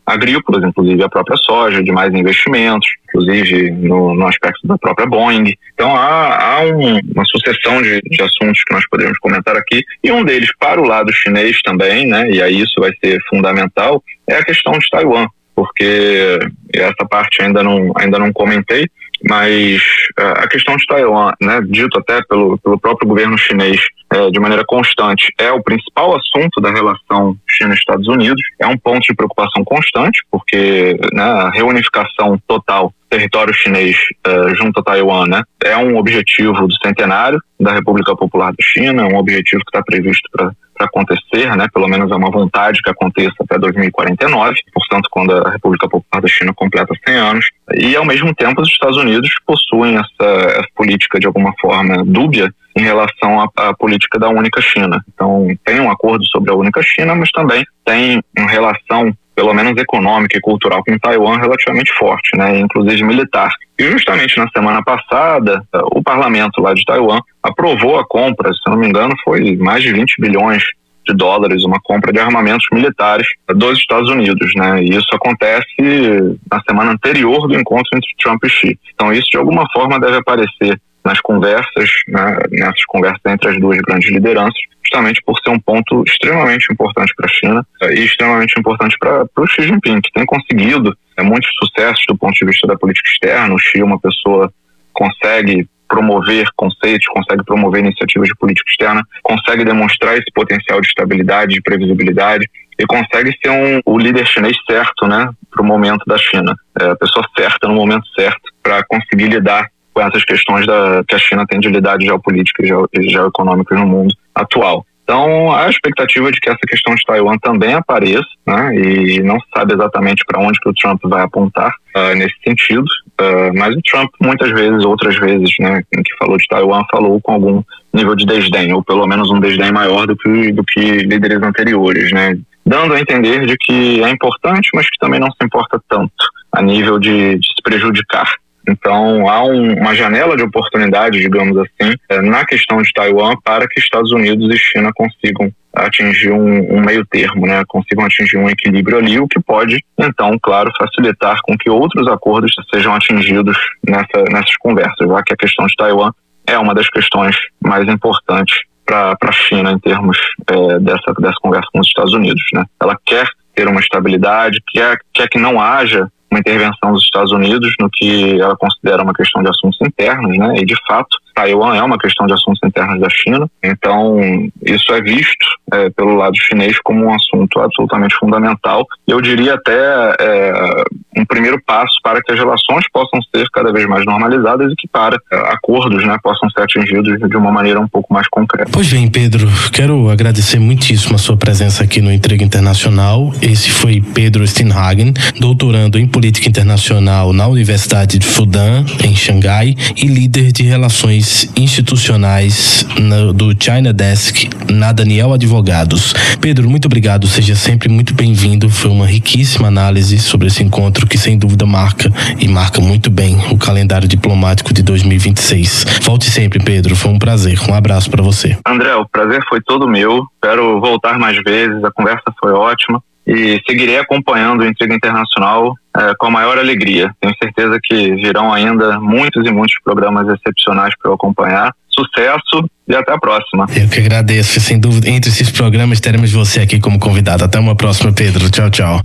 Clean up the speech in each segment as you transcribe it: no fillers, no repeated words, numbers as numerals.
agrícolas, inclusive a própria soja, de mais investimentos, inclusive no aspecto da própria Boeing. Então há uma sucessão de assuntos que nós podemos comentar aqui, e um deles para o lado chinês também, né, e aí isso vai ser fundamental, é a questão de Taiwan, porque essa parte ainda não comentei, mas a questão de Taiwan, né, dito até pelo próprio governo chinês de maneira constante, é o principal assunto da relação China-Estados Unidos, é um ponto de preocupação constante, porque, né, a reunificação total do território chinês junto a Taiwan, né, é um objetivo do centenário da República Popular da China, é um objetivo que está previsto para acontecer, né, pelo menos é uma vontade que aconteça até 2049, portanto quando a República Popular da China completa 100 anos, e ao mesmo tempo os Estados Unidos possuem essa política de alguma forma dúbia em relação à política da única China. Então tem um acordo sobre a única China, mas também tem uma relação pelo menos econômica e cultural com Taiwan relativamente forte, né, inclusive militar. E justamente na semana passada, o parlamento lá de Taiwan aprovou a compra, se não me engano, foi mais de 20 bilhões de dólares, uma compra de armamentos militares dos Estados Unidos, né? E isso acontece na semana anterior do encontro entre Trump e Xi. Então isso de alguma forma deve aparecer nas conversas, né, nessas conversas entre as duas grandes lideranças, justamente por ser um ponto extremamente importante para a China e extremamente importante para o Xi Jinping, que tem conseguido muitos sucessos do ponto de vista da política externa. O Xi é uma pessoa que consegue promover conceitos, consegue promover iniciativas de política externa, consegue demonstrar esse potencial de estabilidade, de previsibilidade, e consegue ser o líder chinês certo, né, para o momento da China. A pessoa certa no momento certo para conseguir lidar com essas questões que a China tem de lidar geopolíticas e geoeconômicas no mundo atual. Então, há a expectativa de que essa questão de Taiwan também apareça, né, e não se sabe exatamente para onde que o Trump vai apontar nesse sentido, mas o Trump muitas vezes, outras vezes, né, em que falou de Taiwan, falou com algum nível de desdém, ou pelo menos um desdém maior do que líderes anteriores, né, dando a entender de que é importante, mas que também não se importa tanto a nível de se prejudicar. Então, há uma janela de oportunidade, digamos assim, na questão de Taiwan para que Estados Unidos e China consigam atingir um meio termo, né? Consigam atingir um equilíbrio ali, o que pode, então, claro, facilitar com que outros acordos sejam atingidos nessas conversas, já que a questão de Taiwan é uma das questões mais importantes para a China em termos dessa conversa com os Estados Unidos, né? Ela quer ter uma estabilidade, quer que não haja uma intervenção dos Estados Unidos no que ela considera uma questão de assuntos internos, né? E de fato, Taiwan é uma questão de assuntos internos da China. Então, isso é visto pelo lado chinês como um assunto absolutamente fundamental. Eu diria até um primeiro passo para que as relações possam ser cada vez mais normalizadas e que para acordos, né, possam ser atingidos de uma maneira um pouco mais concreta. Pois bem, Pedro, quero agradecer muitíssimo a sua presença aqui no Intriga Internacional. Esse foi Pedro Steenhagen, doutorando em Política Internacional na Universidade de Fudan, em Xangai, e líder de relações institucionais do China Desk na Daniel Advogados. Pedro, muito obrigado, seja sempre muito bem-vindo. Foi uma riquíssima análise sobre esse encontro que sem dúvida marca muito bem o calendário diplomático de 2026. Volte sempre, Pedro, foi um prazer. Um abraço para você. André, o prazer foi todo meu. Espero voltar mais vezes, a conversa foi ótima. E seguirei acompanhando o Intriga Internacional com a maior alegria. Tenho certeza que virão ainda muitos e muitos programas excepcionais para eu acompanhar. Sucesso e até a próxima. Eu que agradeço. Sem dúvida, entre esses programas teremos você aqui como convidado. Até uma próxima, Pedro. Tchau, tchau.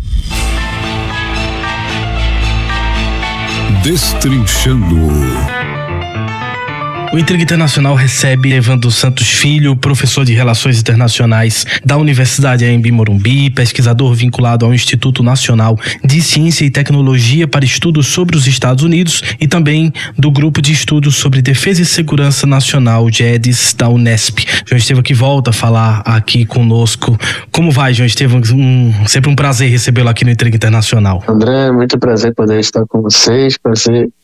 Destrinchando. O Intriga Internacional recebe Evandro Santos Filho, professor de Relações Internacionais da Universidade AMB Morumbi, pesquisador vinculado ao Instituto Nacional de Ciência e Tecnologia para Estudos sobre os Estados Unidos e também do Grupo de Estudos sobre Defesa e Segurança Nacional, GEDES, da Unesp. João Estevam que volta a falar aqui conosco. Como vai, João Estevam? Sempre um prazer recebê-lo aqui no Intriga Internacional. André, muito prazer poder estar com vocês, prazer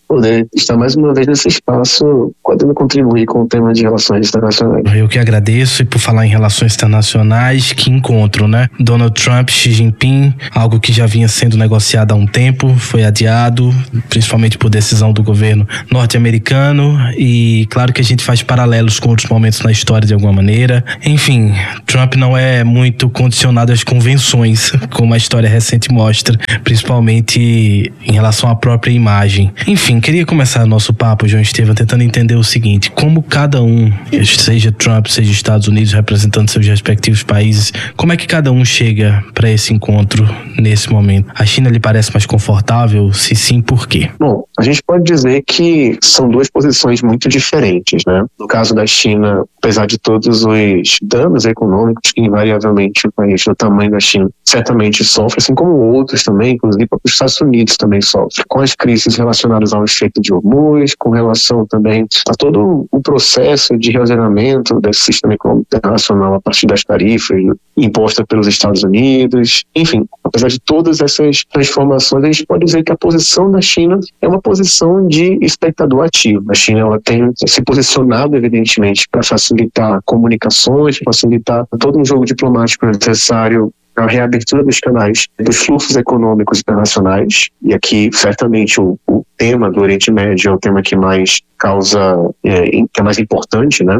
poder estar mais uma vez nesse espaço, podendo contribuir com o tema de relações internacionais. Eu que agradeço, e por falar em relações internacionais, que encontro, né? Donald Trump, Xi Jinping, algo que já vinha sendo negociado há um tempo, foi adiado, principalmente por decisão do governo norte-americano, e claro que a gente faz paralelos com outros momentos na história de alguma maneira. Enfim, Trump não é muito condicionado às convenções, como a história recente mostra, principalmente em relação à própria imagem. Enfim, queria começar nosso papo, João Estevam, tentando entender o seguinte: como cada um, seja Trump, seja Estados Unidos, representando seus respectivos países, como é que cada um chega para esse encontro nesse momento? A China lhe parece mais confortável? Se sim, por quê? Bom, a gente pode dizer que são duas posições muito diferentes, né? No caso da China, apesar de todos os danos econômicos que invariavelmente o país do tamanho da China certamente sofre, assim como outros também, inclusive os Estados Unidos também sofrem, com as crises relacionadas ao Estreito de Hormuz, com relação também a todo o processo de reordenamento desse sistema econômico internacional a partir das tarifas impostas pelos Estados Unidos. Enfim, apesar de todas essas transformações, a gente pode dizer que a posição da China é uma posição de espectador ativo. A China ela tem se posicionado, evidentemente, para facilitar comunicações, facilitar todo um jogo diplomático necessário, a reabertura dos canais dos fluxos econômicos internacionais, e aqui certamente o tema do Oriente Médio é o tema que mais causa, que é mais importante, né?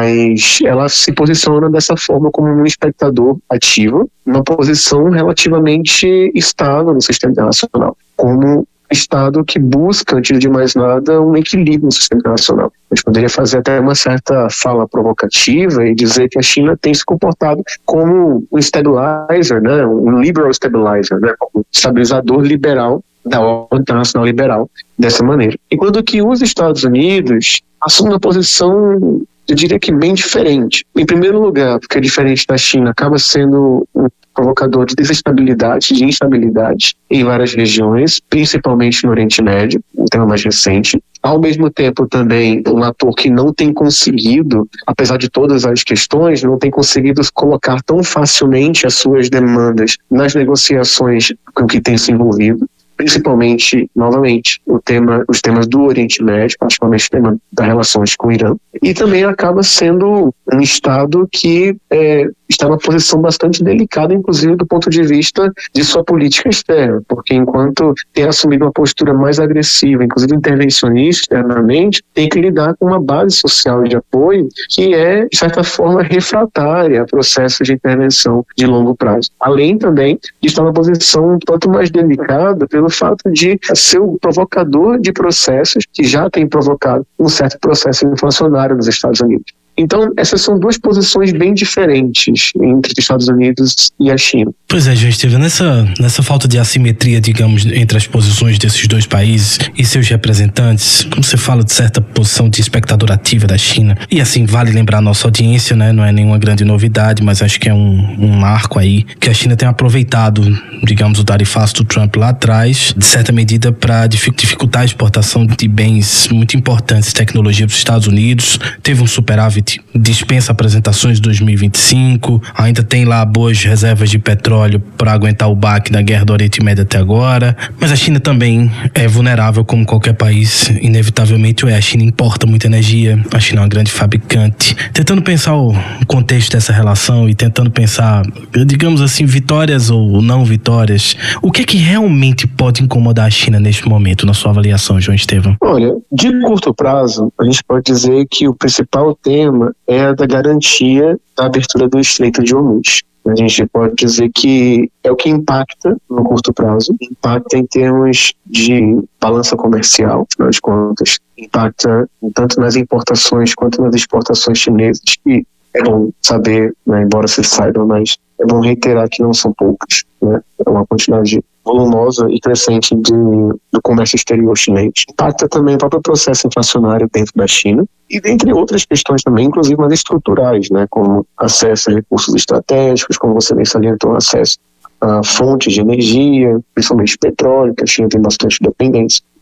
Mas ela se posiciona dessa forma como um espectador ativo, uma posição relativamente estável no sistema internacional, como Estado que busca, antes de mais nada, um equilíbrio no sistema internacional. A gente poderia fazer até uma certa fala provocativa e dizer que a China tem se comportado como um stabilizer, né? Um liberal stabilizer, né? Um estabilizador liberal da ordem internacional liberal, dessa maneira. Enquanto que os Estados Unidos assumem uma posição, eu diria que bem diferente. Em primeiro lugar, porque diferente da China, acaba sendo um provocador de desestabilidade, de instabilidade em várias regiões, principalmente no Oriente Médio, um tema mais recente. Ao mesmo tempo também um ator que não tem conseguido, apesar de todas as questões, não tem conseguido colocar tão facilmente as suas demandas nas negociações com que tem se envolvido, principalmente, novamente, os temas do Oriente Médio, particularmente o tema das relações com o Irã, e também acaba sendo um Estado que está numa posição bastante delicada, inclusive do ponto de vista de sua política externa, porque enquanto tem assumido uma postura mais agressiva, inclusive intervencionista externamente, tem que lidar com uma base social de apoio que é, de certa forma, refratária a processos de intervenção de longo prazo. Além também de estar numa posição um tanto mais delicada pelo fato de ser o provocador de processos que já tem provocado um certo processo inflacionário nos Estados Unidos. Então, essas são duas posições bem diferentes entre os Estados Unidos e a China. Pois é, João Estevam, nessa falta de assimetria, digamos, entre as posições desses dois países e seus representantes, como você fala de certa posição de espectador ativa da China, e assim, vale lembrar a nossa audiência, né? Não é nenhuma grande novidade, mas acho que é um marco aí, que a China tem aproveitado, digamos, o tarifaço do Trump lá atrás, de certa medida, para dificultar a exportação de bens muito importantes, tecnologia para os Estados Unidos. Teve um superávit, dispensa apresentações de 2025, ainda tem lá boas reservas de petróleo para aguentar o baque da guerra do Oriente Médio até agora, mas a China também é vulnerável como qualquer país, inevitavelmente a China importa muita energia, a China é uma grande fabricante. Tentando pensar o contexto dessa relação e tentando pensar, digamos assim, vitórias ou não vitórias, o que é que realmente pode incomodar a China neste momento, na sua avaliação, João Estevam? Olha, de curto prazo, a gente pode dizer que o principal tema é a da garantia da abertura do Estreito de Hormuz. A gente pode dizer que é o que impacta no curto prazo, impacta em termos de balança comercial, afinal de contas, impacta tanto nas importações quanto nas exportações chinesas, que é bom saber, né, embora se saiba, mas é bom reiterar que não são poucas, né? É uma quantidade volumosa e crescente do comércio exterior chinês. Impacta também o próprio processo inflacionário dentro da China e dentre outras questões também, inclusive mais estruturais, né? Como acesso a recursos estratégicos, como você bem salientou, acesso a fontes de energia, principalmente petróleo, que a China tem bastante dependência.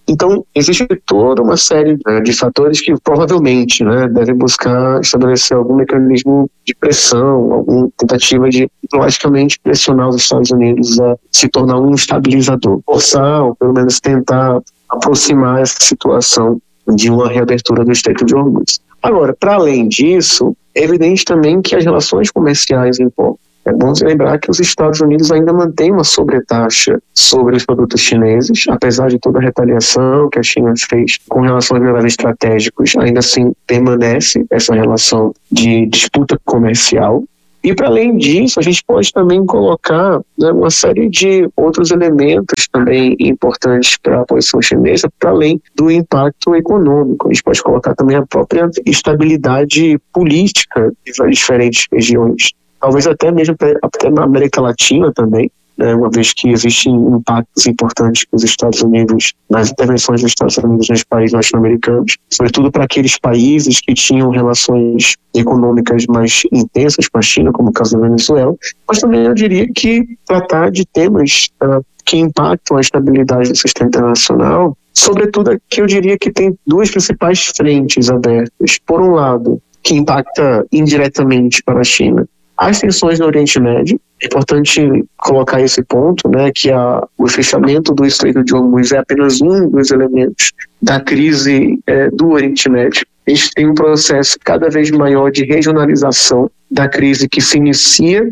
Então, existe toda uma série de fatores que provavelmente, né, devem buscar estabelecer algum mecanismo de pressão, alguma tentativa de, logicamente, pressionar os Estados Unidos a se tornar um estabilizador, forçar ou pelo menos tentar aproximar essa situação de uma reabertura do Estreito de Hormuz. Agora, para além disso, é evidente também que as relações comerciais importam. É bom lembrar que os Estados Unidos ainda mantêm uma sobretaxa sobre os produtos chineses, apesar de toda a retaliação que a China fez com relação aos minerais estratégicos, ainda assim permanece essa relação de disputa comercial. E para além disso, a gente pode também colocar, né, uma série de outros elementos também importantes para a posição chinesa, para além do impacto econômico. A gente pode colocar também a própria estabilidade política das diferentes regiões. Talvez até mesmo até na América Latina também, né, uma vez que existem impactos importantes dos Estados Unidos, nas intervenções dos Estados Unidos nos países latino-americanos, sobretudo para aqueles países que tinham relações econômicas mais intensas com a China, como o caso da Venezuela, mas também eu diria que tratar de temas que impactam a estabilidade do sistema internacional, sobretudo aqui eu diria que tem duas principais frentes abertas. Por um lado, que impacta indiretamente para a China, as tensões no Oriente Médio. É importante colocar esse ponto, né, que o fechamento do Estreito de Hormuz é apenas um dos elementos da crise do Oriente Médio. A gente tem um processo cada vez maior de regionalização da crise que se inicia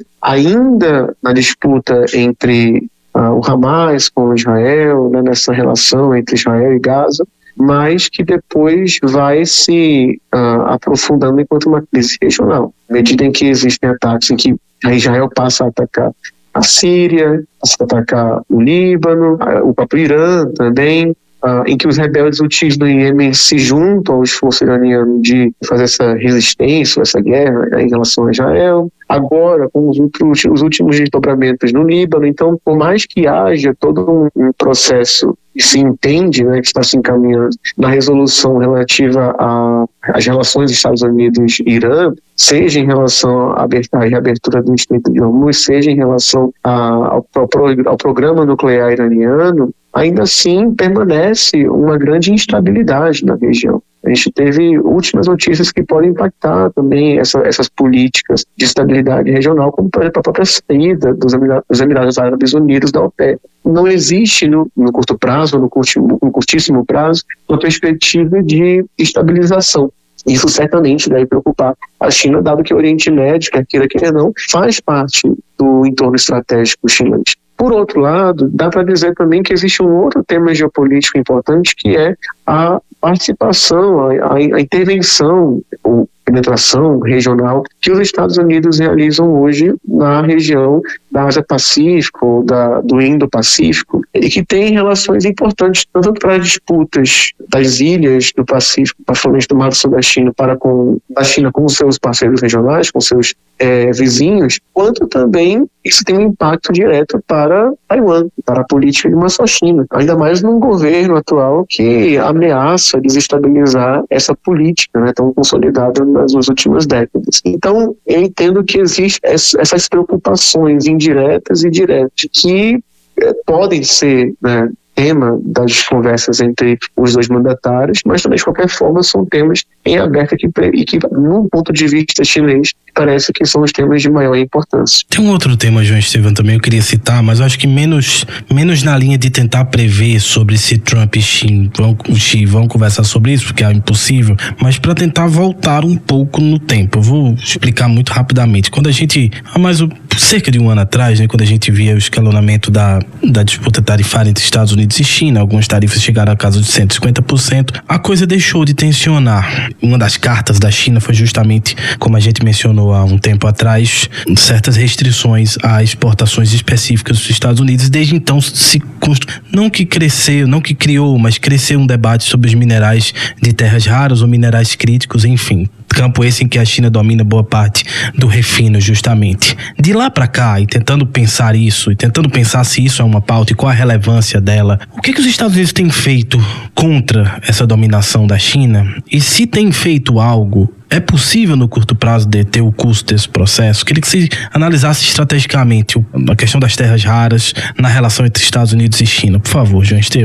ainda na disputa entre o Hamas com Israel, né, nessa relação entre Israel e Gaza, mas que depois vai se aprofundando enquanto uma crise regional. À medida em que existem ataques em que Israel passa a atacar a Síria, passa a atacar o Líbano, o próprio Irã também, em que os rebeldes hutis do Iêmen se juntam ao esforço iraniano de fazer essa resistência, essa guerra em relação a Israel. Agora, com os últimos desdobramentos no Líbano. Então, por mais que haja todo um processo que se entende, né, que está se encaminhando na resolução relativa às relações dos Estados Unidos e Irã, seja em relação à reabertura do Estreito de Hormuz, seja em relação ao programa nuclear iraniano, ainda assim permanece uma grande instabilidade na região. A gente teve últimas notícias que podem impactar também essas políticas de estabilidade regional, como por exemplo a própria saída dos Emirados Árabes Unidos da OPEP. Não existe no curto prazo, no curtíssimo prazo, uma perspectiva de estabilização. Isso certamente deve preocupar a China, dado que o Oriente Médio, quer queira, quer não, faz parte do entorno estratégico chinês. Por outro lado, dá para dizer também que existe um outro tema geopolítico importante, que é a participação, a intervenção ou penetração regional que os Estados Unidos realizam hoje na região da Ásia-Pacífico, do Indo-Pacífico, e que tem relações importantes tanto para as disputas das ilhas do Pacífico, particularmente do Mar Sul da China, da China com os seus parceiros regionais, com seus vizinhos, quanto também isso tem um impacto direto para Taiwan, para a política de uma só China, ainda mais num governo atual que ameaça desestabilizar essa política, né, tão consolidada nas últimas décadas. Então, eu entendo que existem essas preocupações indiretas e diretas que podem ser, né, tema das conversas entre os dois mandatários, mas também, de qualquer forma, são temas em aberto e que, num ponto de vista chinês, parece que são os temas de maior importância. Tem um outro tema, João Estevam, também eu queria citar, mas eu acho que menos na linha de tentar prever sobre se Trump e Xi vão conversar sobre isso, porque é impossível, mas para tentar voltar um pouco no tempo. Eu vou explicar muito rapidamente. Quando a gente, cerca de um ano atrás, né, quando a gente via o escalonamento da disputa tarifária entre Estados Unidos e China, algumas tarifas chegaram a casa de 150%, a coisa deixou de tensionar. Uma das cartas da China foi justamente, como a gente mencionou há um tempo atrás, certas restrições a exportações específicas dos Estados Unidos. Desde então não que criou, mas cresceu um debate sobre os minerais de terras raras ou minerais críticos, enfim. Campo esse em que a China domina boa parte do refino, justamente. De lá para cá, e tentando pensar isso, e tentando pensar se isso é uma pauta e qual a relevância dela, o que os Estados Unidos têm feito contra essa dominação da China? E se tem feito algo, é possível no curto prazo deter o custo desse processo? Queria que você analisasse estrategicamente a questão das terras raras na relação entre Estados Unidos e China. Por favor, João Estevam.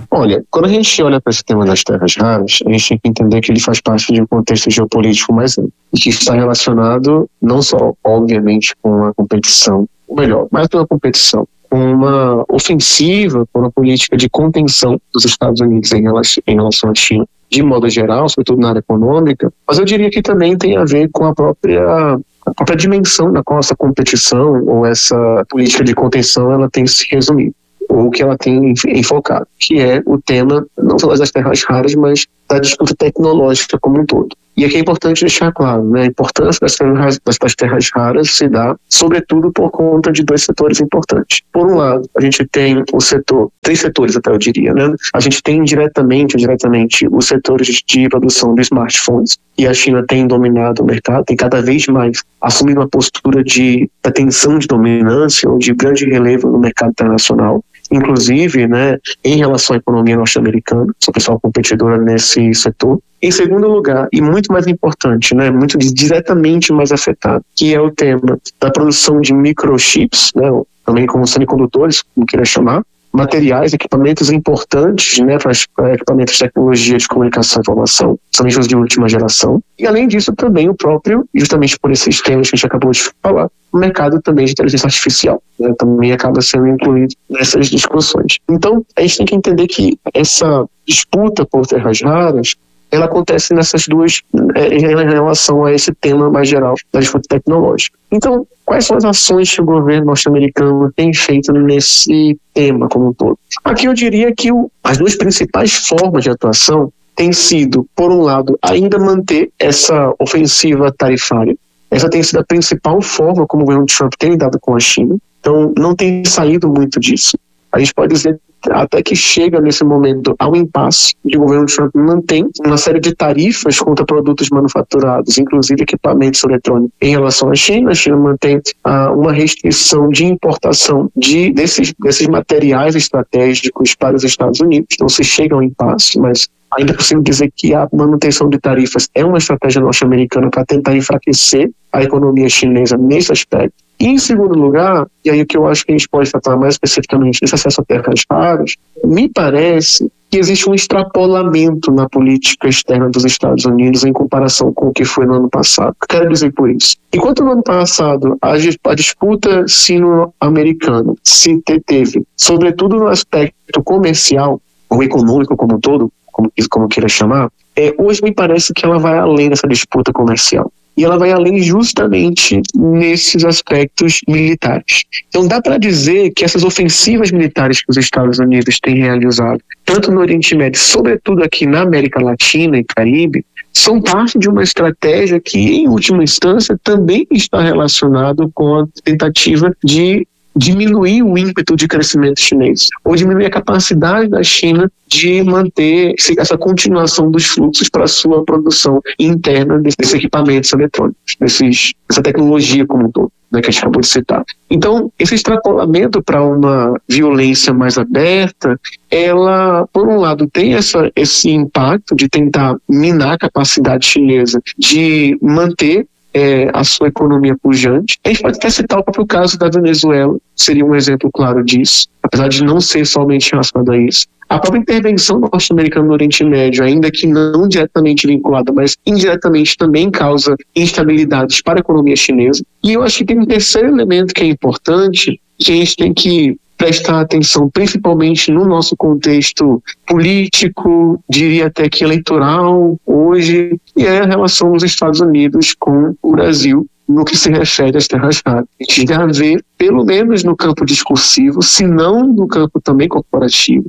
Olha, quando a gente olha para esse tema das terras raras, a gente tem que entender que ele faz parte de um contexto geopolítico mais amplo e que está relacionado não só, obviamente, com a competição, ou melhor, mais pela competição, com uma ofensiva, com uma política de contenção dos Estados Unidos em relação à China, de modo geral, sobretudo na área econômica, mas eu diria que também tem a ver com a própria dimensão na qual essa competição ou essa política de contenção ela tem se resumido, ou que ela tem enfocado, que é o tema não só das terras raras, mas da disputa tecnológica como um todo. E aqui é importante deixar claro, né, a importância das terras raras se dá, sobretudo, por conta de dois setores importantes. Por um lado, a gente tem três setores até eu diria, né? A gente tem diretamente ou indiretamente os setores de produção de smartphones, e a China tem dominado o mercado, tem cada vez mais assumido uma postura de tensão de dominância ou de grande relevo no mercado internacional, inclusive, né, em relação à economia norte-americana, sua principal competidora nesse setor. Em segundo lugar, e muito mais importante, né, muito diretamente mais afetado, que é o tema da produção de microchips, né, também como semicondutores, como queira chamar, materiais, equipamentos importantes, né, para equipamentos de tecnologia de comunicação e informação, somente os de última geração. E além disso também o próprio, justamente por esses temas que a gente acabou de falar, o mercado também de inteligência artificial, né, também acaba sendo incluído nessas discussões. Então, a gente tem que entender que essa disputa por terras raras, ela acontece nessas duas, em relação a esse tema mais geral da disputa tecnológica. Então, quais são as ações que o governo norte-americano tem feito nesse tema como um todo? Aqui eu diria que as duas principais formas de atuação têm sido, por um lado, ainda manter essa ofensiva tarifária. Essa tem sido a principal forma como o governo Trump tem lidado com a China. Então, não tem saído muito disso. A gente pode dizer até que chega nesse momento ao impasse de o governo Trump mantém uma série de tarifas contra produtos manufaturados, inclusive equipamentos eletrônicos, em relação à China. A China mantém uma restrição de importação desses materiais estratégicos para os Estados Unidos. Então se chega ao impasse, mas ainda é possível dizer que a manutenção de tarifas é uma estratégia norte-americana para tentar enfraquecer a economia chinesa nesse aspecto. E em segundo lugar, e aí o que eu acho que a gente pode tratar mais especificamente desse acesso a terras raras, me parece que existe um extrapolamento na política externa dos Estados Unidos em comparação com o que foi no ano passado. O que eu quero dizer por isso? Enquanto no ano passado a disputa sino-americana se teve, sobretudo no aspecto comercial ou econômico como um todo, como queira chamar, hoje me parece que ela vai além dessa disputa comercial. E ela vai além justamente nesses aspectos militares. Então dá para dizer que essas ofensivas militares que os Estados Unidos têm realizado, tanto no Oriente Médio, sobretudo aqui na América Latina e Caribe, são parte de uma estratégia que, em última instância, também está relacionado com a tentativa de diminuir o ímpeto de crescimento chinês, ou diminuir a capacidade da China de manter essa continuação dos fluxos para a sua produção interna desses equipamentos eletrônicos, dessa tecnologia como um todo, né, que a gente acabou de citar. Então, esse extrapolamento para uma violência mais aberta, ela, por um lado, tem esse impacto de tentar minar a capacidade chinesa de manter a sua economia pujante. A gente pode até citar o próprio caso da Venezuela, seria um exemplo claro disso, apesar de não ser somente relacionado a isso. A própria intervenção norte-americana no Oriente Médio, ainda que não diretamente vinculada, mas indiretamente também causa instabilidades para a economia chinesa. E eu acho que tem um terceiro elemento que é importante, que a gente tem que prestar atenção, principalmente no nosso contexto político, diria até que eleitoral hoje, e é a relação dos Estados Unidos com o Brasil no que se refere às terras raras. A gente já vê, pelo menos no campo discursivo, se não no campo também corporativo,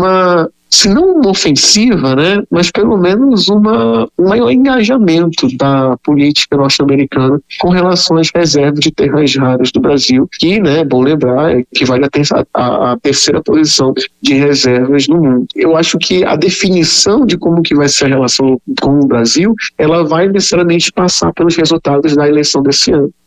se não uma ofensiva, né, mas pelo menos um maior engajamento da política norte-americana com relação às reservas de terras raras do Brasil, que, né, bom lembrar, equivale à terceira posição de reservas no mundo. Eu acho que a definição de como que vai ser a relação com o Brasil, ela vai necessariamente passar pelos resultados da eleição desse ano.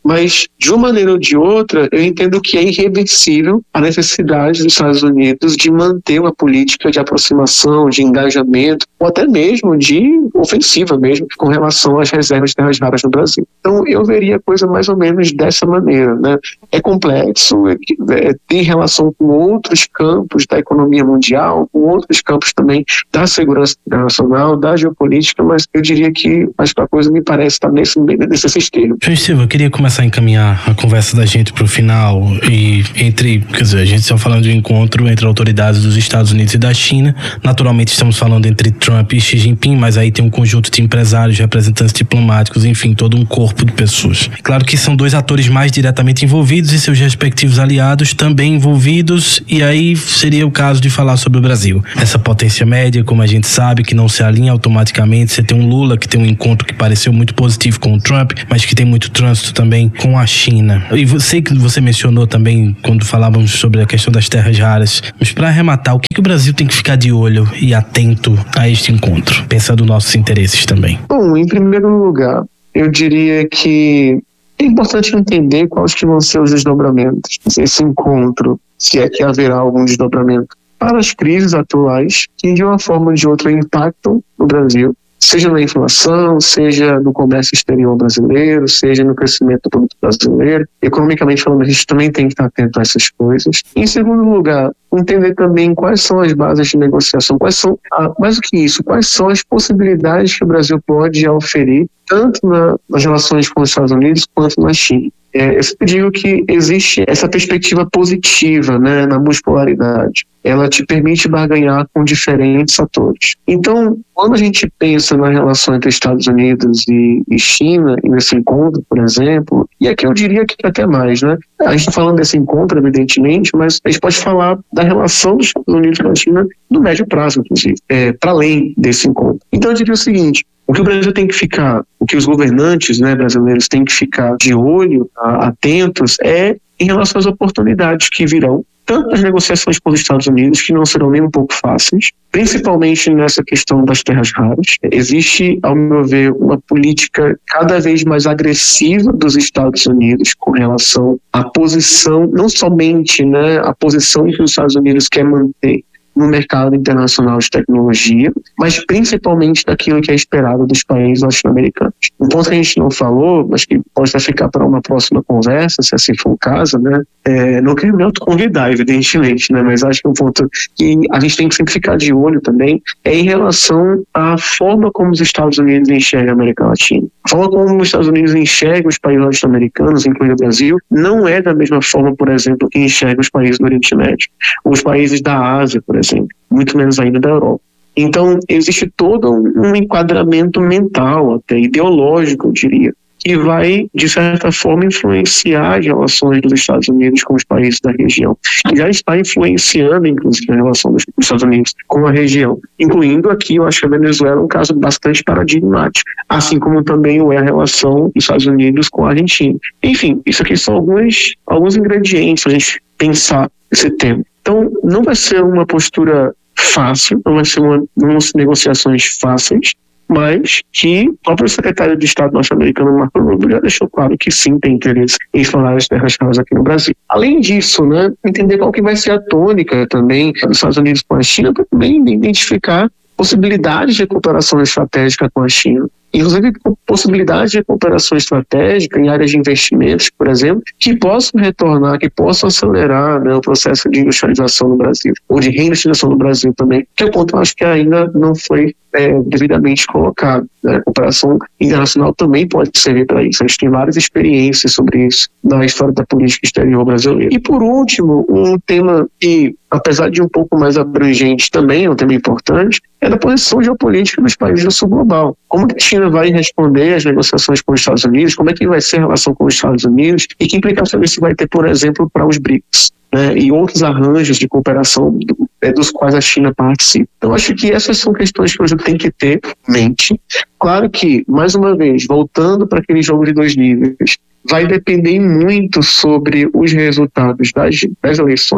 Mas, de uma maneira ou de outra, eu entendo que é irreversível a necessidade dos Estados Unidos de manter uma política de aproximação, de engajamento, ou até mesmo de ofensiva mesmo, com relação às reservas de terras raras no Brasil. Então, eu veria a coisa mais ou menos dessa maneira, né? É complexo, tem relação com outros campos da economia mundial, com outros campos também da segurança internacional, da geopolítica, mas eu diria que a coisa me parece estar nesse sistema. João Silva, eu queria começar a encaminhar a conversa da gente para o final e quer dizer, a gente está falando de um encontro entre autoridades dos Estados Unidos e da China. Naturalmente estamos falando entre Trump e Xi Jinping, mas aí tem um conjunto de empresários, representantes diplomáticos, enfim, todo um corpo de pessoas. Claro que são dois atores mais diretamente envolvidos e seus respectivos aliados também envolvidos, e aí seria o caso de falar sobre o Brasil. Essa potência média, como a gente sabe, que não se alinha automaticamente. Você tem um Lula que tem um encontro que pareceu muito positivo com o Trump, mas que tem muito trânsito também com a China. E sei que você mencionou também quando falávamos sobre a questão das terras raras, mas para arrematar, o que o Brasil tem que ficar de olho e atento a este encontro, pensando nos nossos interesses também? Bom, em primeiro lugar, eu diria que é importante entender quais que vão ser os desdobramentos desse encontro, se é que haverá algum desdobramento para as crises atuais que de uma forma ou de outra impactam no Brasil, seja na inflação, seja no comércio exterior brasileiro, seja no crescimento do produto brasileiro. Economicamente falando, a gente também tem que estar atento a essas coisas. Em segundo lugar, entender também quais são as bases de negociação, mais do que isso, quais são as possibilidades que o Brasil pode oferir, tanto nas relações com os Estados Unidos quanto na China. Eu sempre digo que existe essa perspectiva positiva, né, na multipolaridade. Ela te permite barganhar com diferentes atores. Então, quando a gente pensa na relação entre Estados Unidos e China, e nesse encontro, por exemplo, e aqui eu diria que até mais, né? A gente está falando desse encontro, evidentemente, mas a gente pode falar da relação dos Estados Unidos com a China no médio prazo, inclusive, para além desse encontro. Então, eu diria o seguinte: o que o Brasil tem que ficar, o que os governantes, né, brasileiros têm que ficar de olho, atentos, é em relação às oportunidades que virão, tanto nas negociações com os Estados Unidos, que não serão nem um pouco fáceis, principalmente nessa questão das terras raras. Existe, ao meu ver, uma política cada vez mais agressiva dos Estados Unidos com relação à posição, não somente, né, a posição que os Estados Unidos quer manter no mercado internacional de tecnologia, mas principalmente daquilo que é esperado dos países latino-americanos. Um ponto que a gente não falou, mas que pode até ficar para uma próxima conversa, se assim for o caso, né? Não queria me autoconvidar, evidentemente, né? Mas acho que um ponto que a gente tem que sempre ficar de olho também é em relação à forma como os Estados Unidos enxergam a América Latina. A forma como os Estados Unidos enxergam os países latino-americanos, incluindo o Brasil, não é da mesma forma, por exemplo, que enxergam os países do Oriente Médio, ou os países da Ásia, por exemplo, muito menos ainda da Europa. Então, existe todo um enquadramento mental, até ideológico, eu diria, que vai, de certa forma, influenciar as relações dos Estados Unidos com os países da região. E já está influenciando, inclusive, a relação dos Estados Unidos com a região. Incluindo aqui, eu acho que a Venezuela é um caso bastante paradigmático, assim como também é a relação dos Estados Unidos com a Argentina. Enfim, isso aqui são alguns ingredientes para a gente pensar esse tema. Então, não vai ser uma postura fácil, não vão ser negociações fáceis, mas que o próprio secretário de Estado norte-americano, Marco Rubio, já deixou claro que sim, tem interesse em explorar as terras raras aqui no Brasil. Além disso, né, entender qual que vai ser a tônica também dos Estados Unidos com a China, para também identificar possibilidades de cooperação estratégica com a China, inclusive possibilidades de cooperação estratégica em áreas de investimentos, por exemplo, que possam retornar, que possam acelerar, né, o processo de industrialização no Brasil, ou de reindustrialização no Brasil também, que é um ponto que eu acho que ainda não foi devidamente colocado. Né? A cooperação internacional também pode servir para isso. A gente tem várias experiências sobre isso na história da política exterior brasileira. E por último, um tema que, apesar de um pouco mais abrangente, também é um tema importante, é da posição geopolítica dos países do sul global. Como que a China vai responder às negociações com os Estados Unidos? Como é que vai ser a relação com os Estados Unidos? E que implicações isso vai ter, por exemplo, para os BRICS? Né, e outros arranjos de cooperação dos quais a China participa. Então, acho que essas são questões que a gente tem que ter em mente. Claro que, mais uma vez, voltando para aquele jogo de dois níveis, vai depender muito sobre os resultados das eleições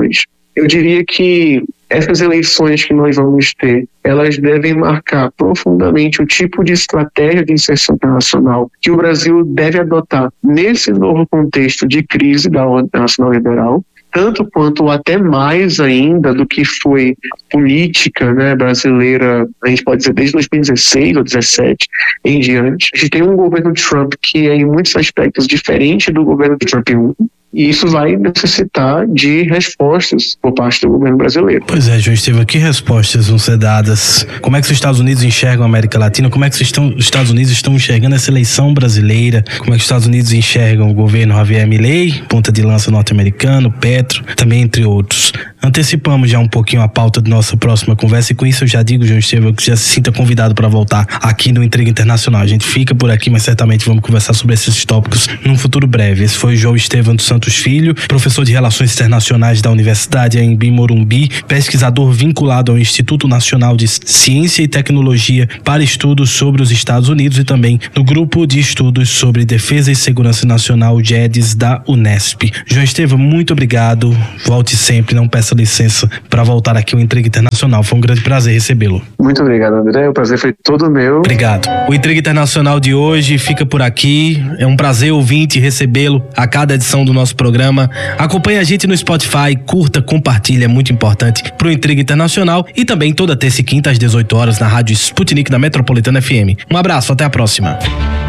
Eu diria que essas eleições que nós vamos ter, elas devem marcar profundamente o tipo de estratégia de inserção internacional que o Brasil deve adotar nesse novo contexto de crise da ordem internacional liberal, tanto quanto ou até mais ainda do que foi política, né, brasileira, a gente pode dizer desde 2016 ou 2017 em diante. A gente tem um governo Trump que é em muitos aspectos diferente do governo de Trump 1, e isso vai necessitar de respostas por parte do governo brasileiro. Pois é, João Estevam, que respostas vão ser dadas? Como é que os Estados Unidos enxergam a América Latina? Como é que os Estados Unidos estão enxergando essa eleição brasileira? Como é que os Estados Unidos enxergam o governo Javier Milei, ponta de lança norte-americano, Petro, também entre outros? Antecipamos já um pouquinho a pauta da nossa próxima conversa e com isso eu já digo, João Estevam, que já se sinta convidado para voltar aqui no Intriga Internacional. A gente fica por aqui, mas certamente vamos conversar sobre esses tópicos num futuro breve. Esse foi o João Estevam dos Santos Filho, professor de Relações Internacionais da Universidade Anhembi Morumbi, pesquisador vinculado ao Instituto Nacional de Ciência e Tecnologia para Estudos sobre os Estados Unidos e também no Grupo de Estudos sobre Defesa e Segurança Nacional, GEDES, da Unesp. João Estevam, muito obrigado. Volte sempre, não peça licença para voltar aqui ao Intriga Internacional. Foi um grande prazer recebê-lo. Muito obrigado, André. O prazer foi todo meu. Obrigado. O Intriga Internacional de hoje fica por aqui. É um prazer, ouvinte, recebê-lo a cada edição do nosso programa. Acompanhe a gente no Spotify, curta, compartilha, é muito importante pro Intriga Internacional e também toda terça e quinta às 18 horas na Rádio Sputnik da Metropolitana FM. Um abraço, até a próxima.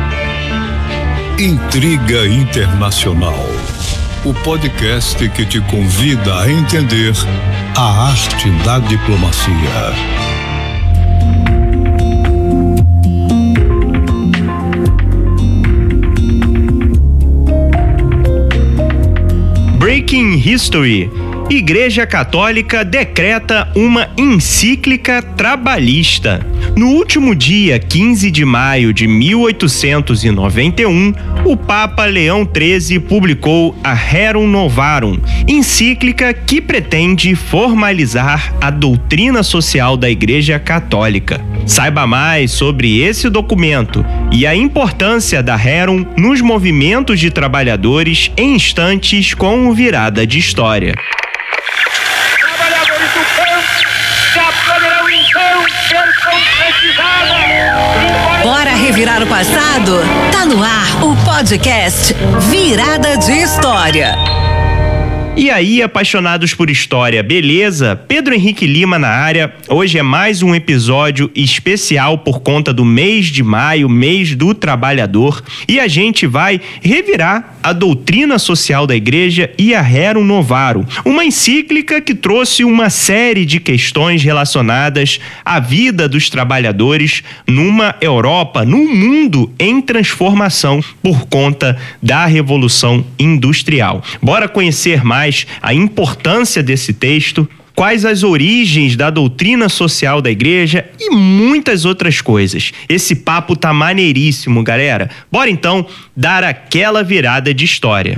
Intriga Internacional, o podcast que te convida a entender a arte da diplomacia. Breaking History. Igreja Católica decreta uma encíclica trabalhista. No último dia 15 de maio de 1891, o Papa Leão XIII publicou a Rerum Novarum, encíclica que pretende formalizar a doutrina social da Igreja Católica. Saiba mais sobre esse documento e a importância da Rerum nos movimentos de trabalhadores em instantes com o Virada de História. Trabalhadores do campo já poderão então ser concretizados. Bora revirar o passado? Tá no ar o podcast Virada de História. E aí, apaixonados por história, beleza? Pedro Henrique Lima na área. Hoje é mais um episódio especial por conta do mês de maio, mês do trabalhador. E a gente vai revirar a doutrina social da Igreja e a Rerum Novarum, uma encíclica que trouxe uma série de questões relacionadas à vida dos trabalhadores numa Europa, num mundo em transformação por conta da Revolução Industrial. Bora conhecer mais a importância desse texto, quais as origens da doutrina social da Igreja e muitas outras coisas. Esse papo tá maneiríssimo, galera. Bora então dar aquela virada de história.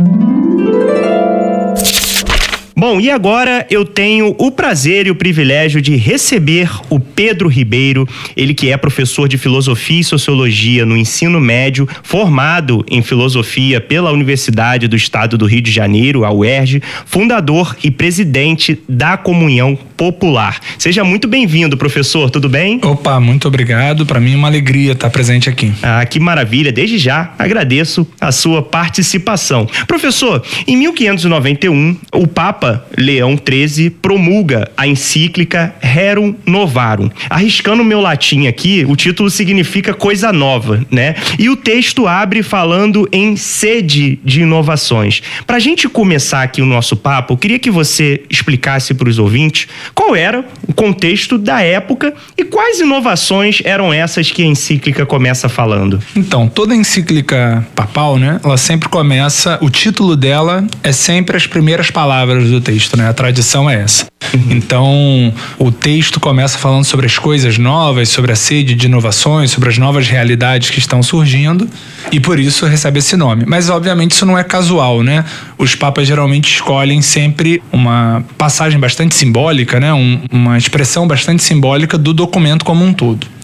Bom, e agora eu tenho o prazer e o privilégio de receber o Pedro Ribeiro, ele que é professor de Filosofia e Sociologia no ensino médio, formado em Filosofia pela Universidade do Estado do Rio de Janeiro, a UERJ, fundador e presidente da Comunhão Popular. Seja muito bem-vindo, professor, tudo bem? Opa, muito obrigado, para mim é uma alegria estar presente aqui. Ah, que maravilha, desde já agradeço a sua participação. Professor, em 1591, o Papa Leão XIII promulga a encíclica Rerum Novarum. Arriscando o meu latim aqui, o título significa coisa nova, né? E o texto abre falando em sede de inovações. Pra gente começar aqui o nosso papo, eu queria que você explicasse para os ouvintes qual era o contexto da época e quais inovações eram essas que a encíclica começa falando. Então, toda encíclica papal, né? Ela sempre começa, o título dela é sempre as primeiras palavras do texto, né? A tradição é essa. Então, o texto começa falando sobre as coisas novas, sobre a sede de inovações, sobre as novas realidades que estão surgindo e por isso recebe esse nome. Mas, obviamente, isso não é casual, né? Os papas geralmente escolhem sempre uma passagem bastante simbólica, né? Uma expressão bastante simbólica do documento como um todo.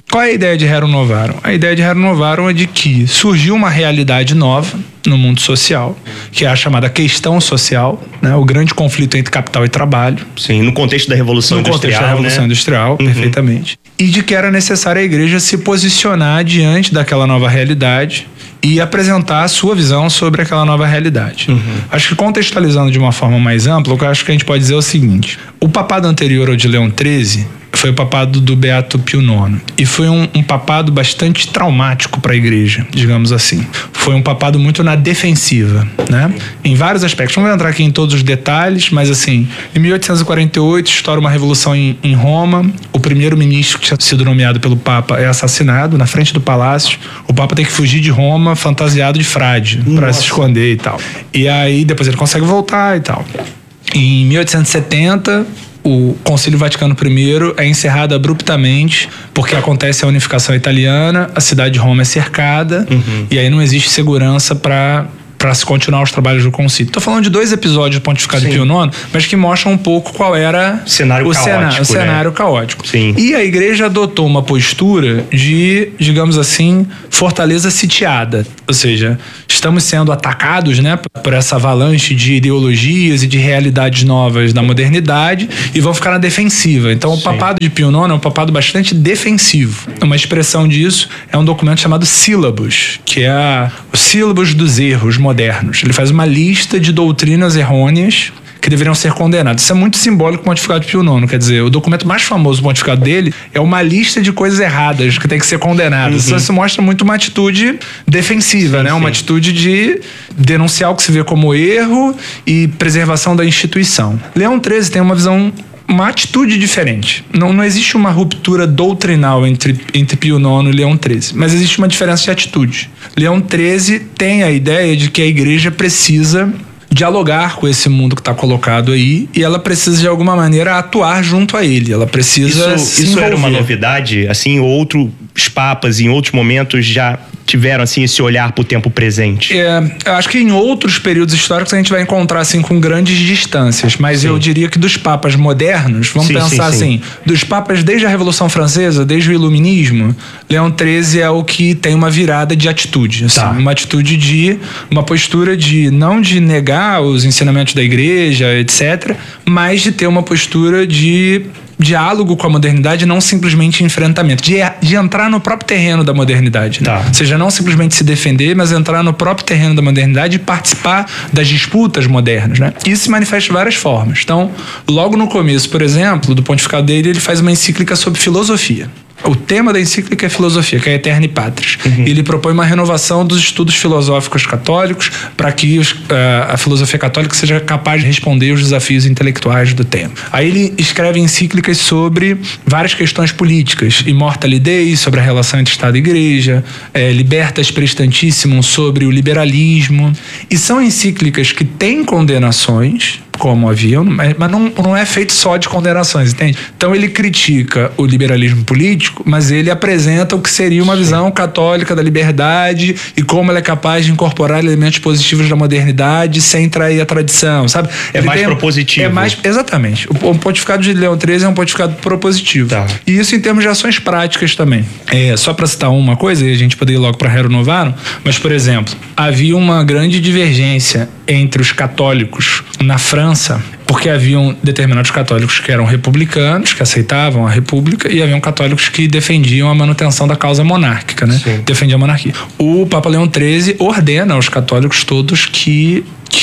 Qual é a ideia de Rerum Novarum? A ideia de Rerum Novarum é de que surgiu uma realidade nova no mundo social, que é a chamada questão social, né? O grande conflito entre capital e trabalho. Sim, no contexto da Revolução Industrial. No contexto da Revolução Industrial, perfeitamente. E de que era necessário a igreja se posicionar diante daquela nova realidade e apresentar a sua visão sobre aquela nova realidade. Acho que contextualizando de uma forma mais ampla, o que eu acho que a gente pode dizer é o seguinte: o papado anterior ao de Leão XIII foi o papado do Beato Pio IX. E foi um papado bastante traumático para a igreja, digamos assim. Foi um papado muito na defensiva, né? Em vários aspectos. Não vou entrar aqui em todos os detalhes, mas assim, em 1848 estoura uma revolução em Roma. O primeiro ministro que tinha sido nomeado pelo Papa é assassinado na frente do palácio. O Papa tem que fugir de Roma fantasiado de frade para se esconder e tal. E aí depois ele consegue voltar e tal. Em 1870... o Concílio Vaticano I é encerrado abruptamente porque acontece a unificação italiana, a cidade de Roma é cercada e aí não existe segurança para se continuar os trabalhos do concílio. Estou falando de 2 episódios do pontificado de Pio IX, mas que mostram um pouco qual era o cenário caótico. Sim. E a igreja adotou uma postura de, digamos assim, fortaleza sitiada. Ou seja, estamos sendo atacados, né, por essa avalanche de ideologias e de realidades novas da modernidade e vão ficar na defensiva. Então, o papado de Pio IX é um papado bastante defensivo. Uma expressão disso é um documento chamado Sílabus, que é o Sílabus dos erros modernos. Ele faz uma lista de doutrinas errôneas que deveriam ser condenadas. Isso é muito simbólico do pontificado de Pio IX. Quer dizer, o documento mais famoso do pontificado dele é uma lista de coisas erradas que tem que ser condenadas. Isso mostra muito uma atitude defensiva, né? Uma atitude de denunciar o que se vê como erro e preservação da instituição. Leão XIII tem uma visão, uma atitude diferente. Não existe uma ruptura doutrinal entre Pio IX e Leão XIII, mas existe uma diferença de atitude. Leão XIII tem a ideia de que a igreja precisa dialogar com esse mundo que está colocado aí e ela precisa de alguma maneira atuar junto a ele. Ela precisa Isso era uma novidade? Assim, outros papas em outros momentos já tiveram assim esse olhar para o tempo presente? Eu acho que em outros períodos históricos a gente vai encontrar assim com grandes distâncias, mas eu diria que dos papas modernos, vamos pensar assim, dos papas desde a Revolução Francesa, desde o Iluminismo, Leão XIII é o que tem uma virada de atitude, assim, uma atitude de uma postura de não de negar os ensinamentos da igreja, etc., mas de ter uma postura de diálogo com a modernidade, não simplesmente enfrentamento, de entrar no próprio terreno da modernidade, né? Ou seja, não simplesmente se defender, mas entrar no próprio terreno da modernidade e participar das disputas modernas, né? Isso se manifesta de várias formas. Então, logo no começo, por exemplo, do pontificado dele, ele faz uma encíclica sobre filosofia. O tema da encíclica é filosofia, que é Aeterni Patris. Ele propõe uma renovação dos estudos filosóficos católicos para que a filosofia católica seja capaz de responder os desafios intelectuais do tempo. Aí ele escreve encíclicas sobre várias questões políticas, Immortali Dei, sobre a relação entre Estado e Igreja, Libertas Praestantissimum, sobre o liberalismo. E são encíclicas que têm condenações, como haviam, mas não é feito só de condenações, entende? Então ele critica o liberalismo político, mas ele apresenta o que seria uma visão católica da liberdade e como ela é capaz de incorporar elementos positivos da modernidade sem trair a tradição, sabe? É mais propositivo. Exatamente. O pontificado de Leão XIII é um pontificado propositivo. E isso em termos de ações práticas também. Só para citar uma coisa, e a gente poderia ir logo para Rerum Novarum, mas, por exemplo, havia uma grande divergência entre os católicos na França, porque haviam determinados católicos que eram republicanos, que aceitavam a república, e haviam católicos que defendiam a manutenção da causa monárquica, né? Defendiam a monarquia. O Papa Leão XIII ordena aos católicos todos que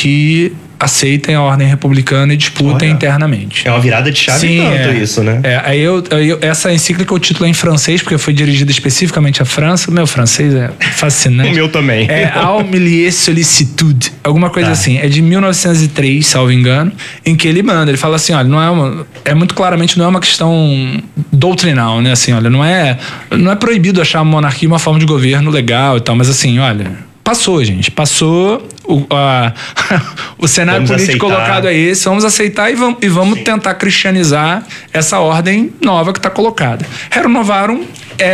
aceitem a ordem republicana e disputem internamente. É uma virada de chave isso, né? Essa encíclica, o título é em francês, porque foi dirigida especificamente à França. Meu francês é fascinante. O meu também. Au milieu sollicitude, alguma coisa assim. É de 1903, salvo engano, em que ele manda, ele fala assim, olha, muito claramente não é uma questão doutrinal, né? Assim, olha, não é proibido achar a monarquia uma forma de governo legal e tal, mas assim, olha, passou, gente. Passou. O cenário político colocado é esse. Vamos aceitar e vamos tentar cristianizar essa ordem nova que está colocada. Rerum Novarum é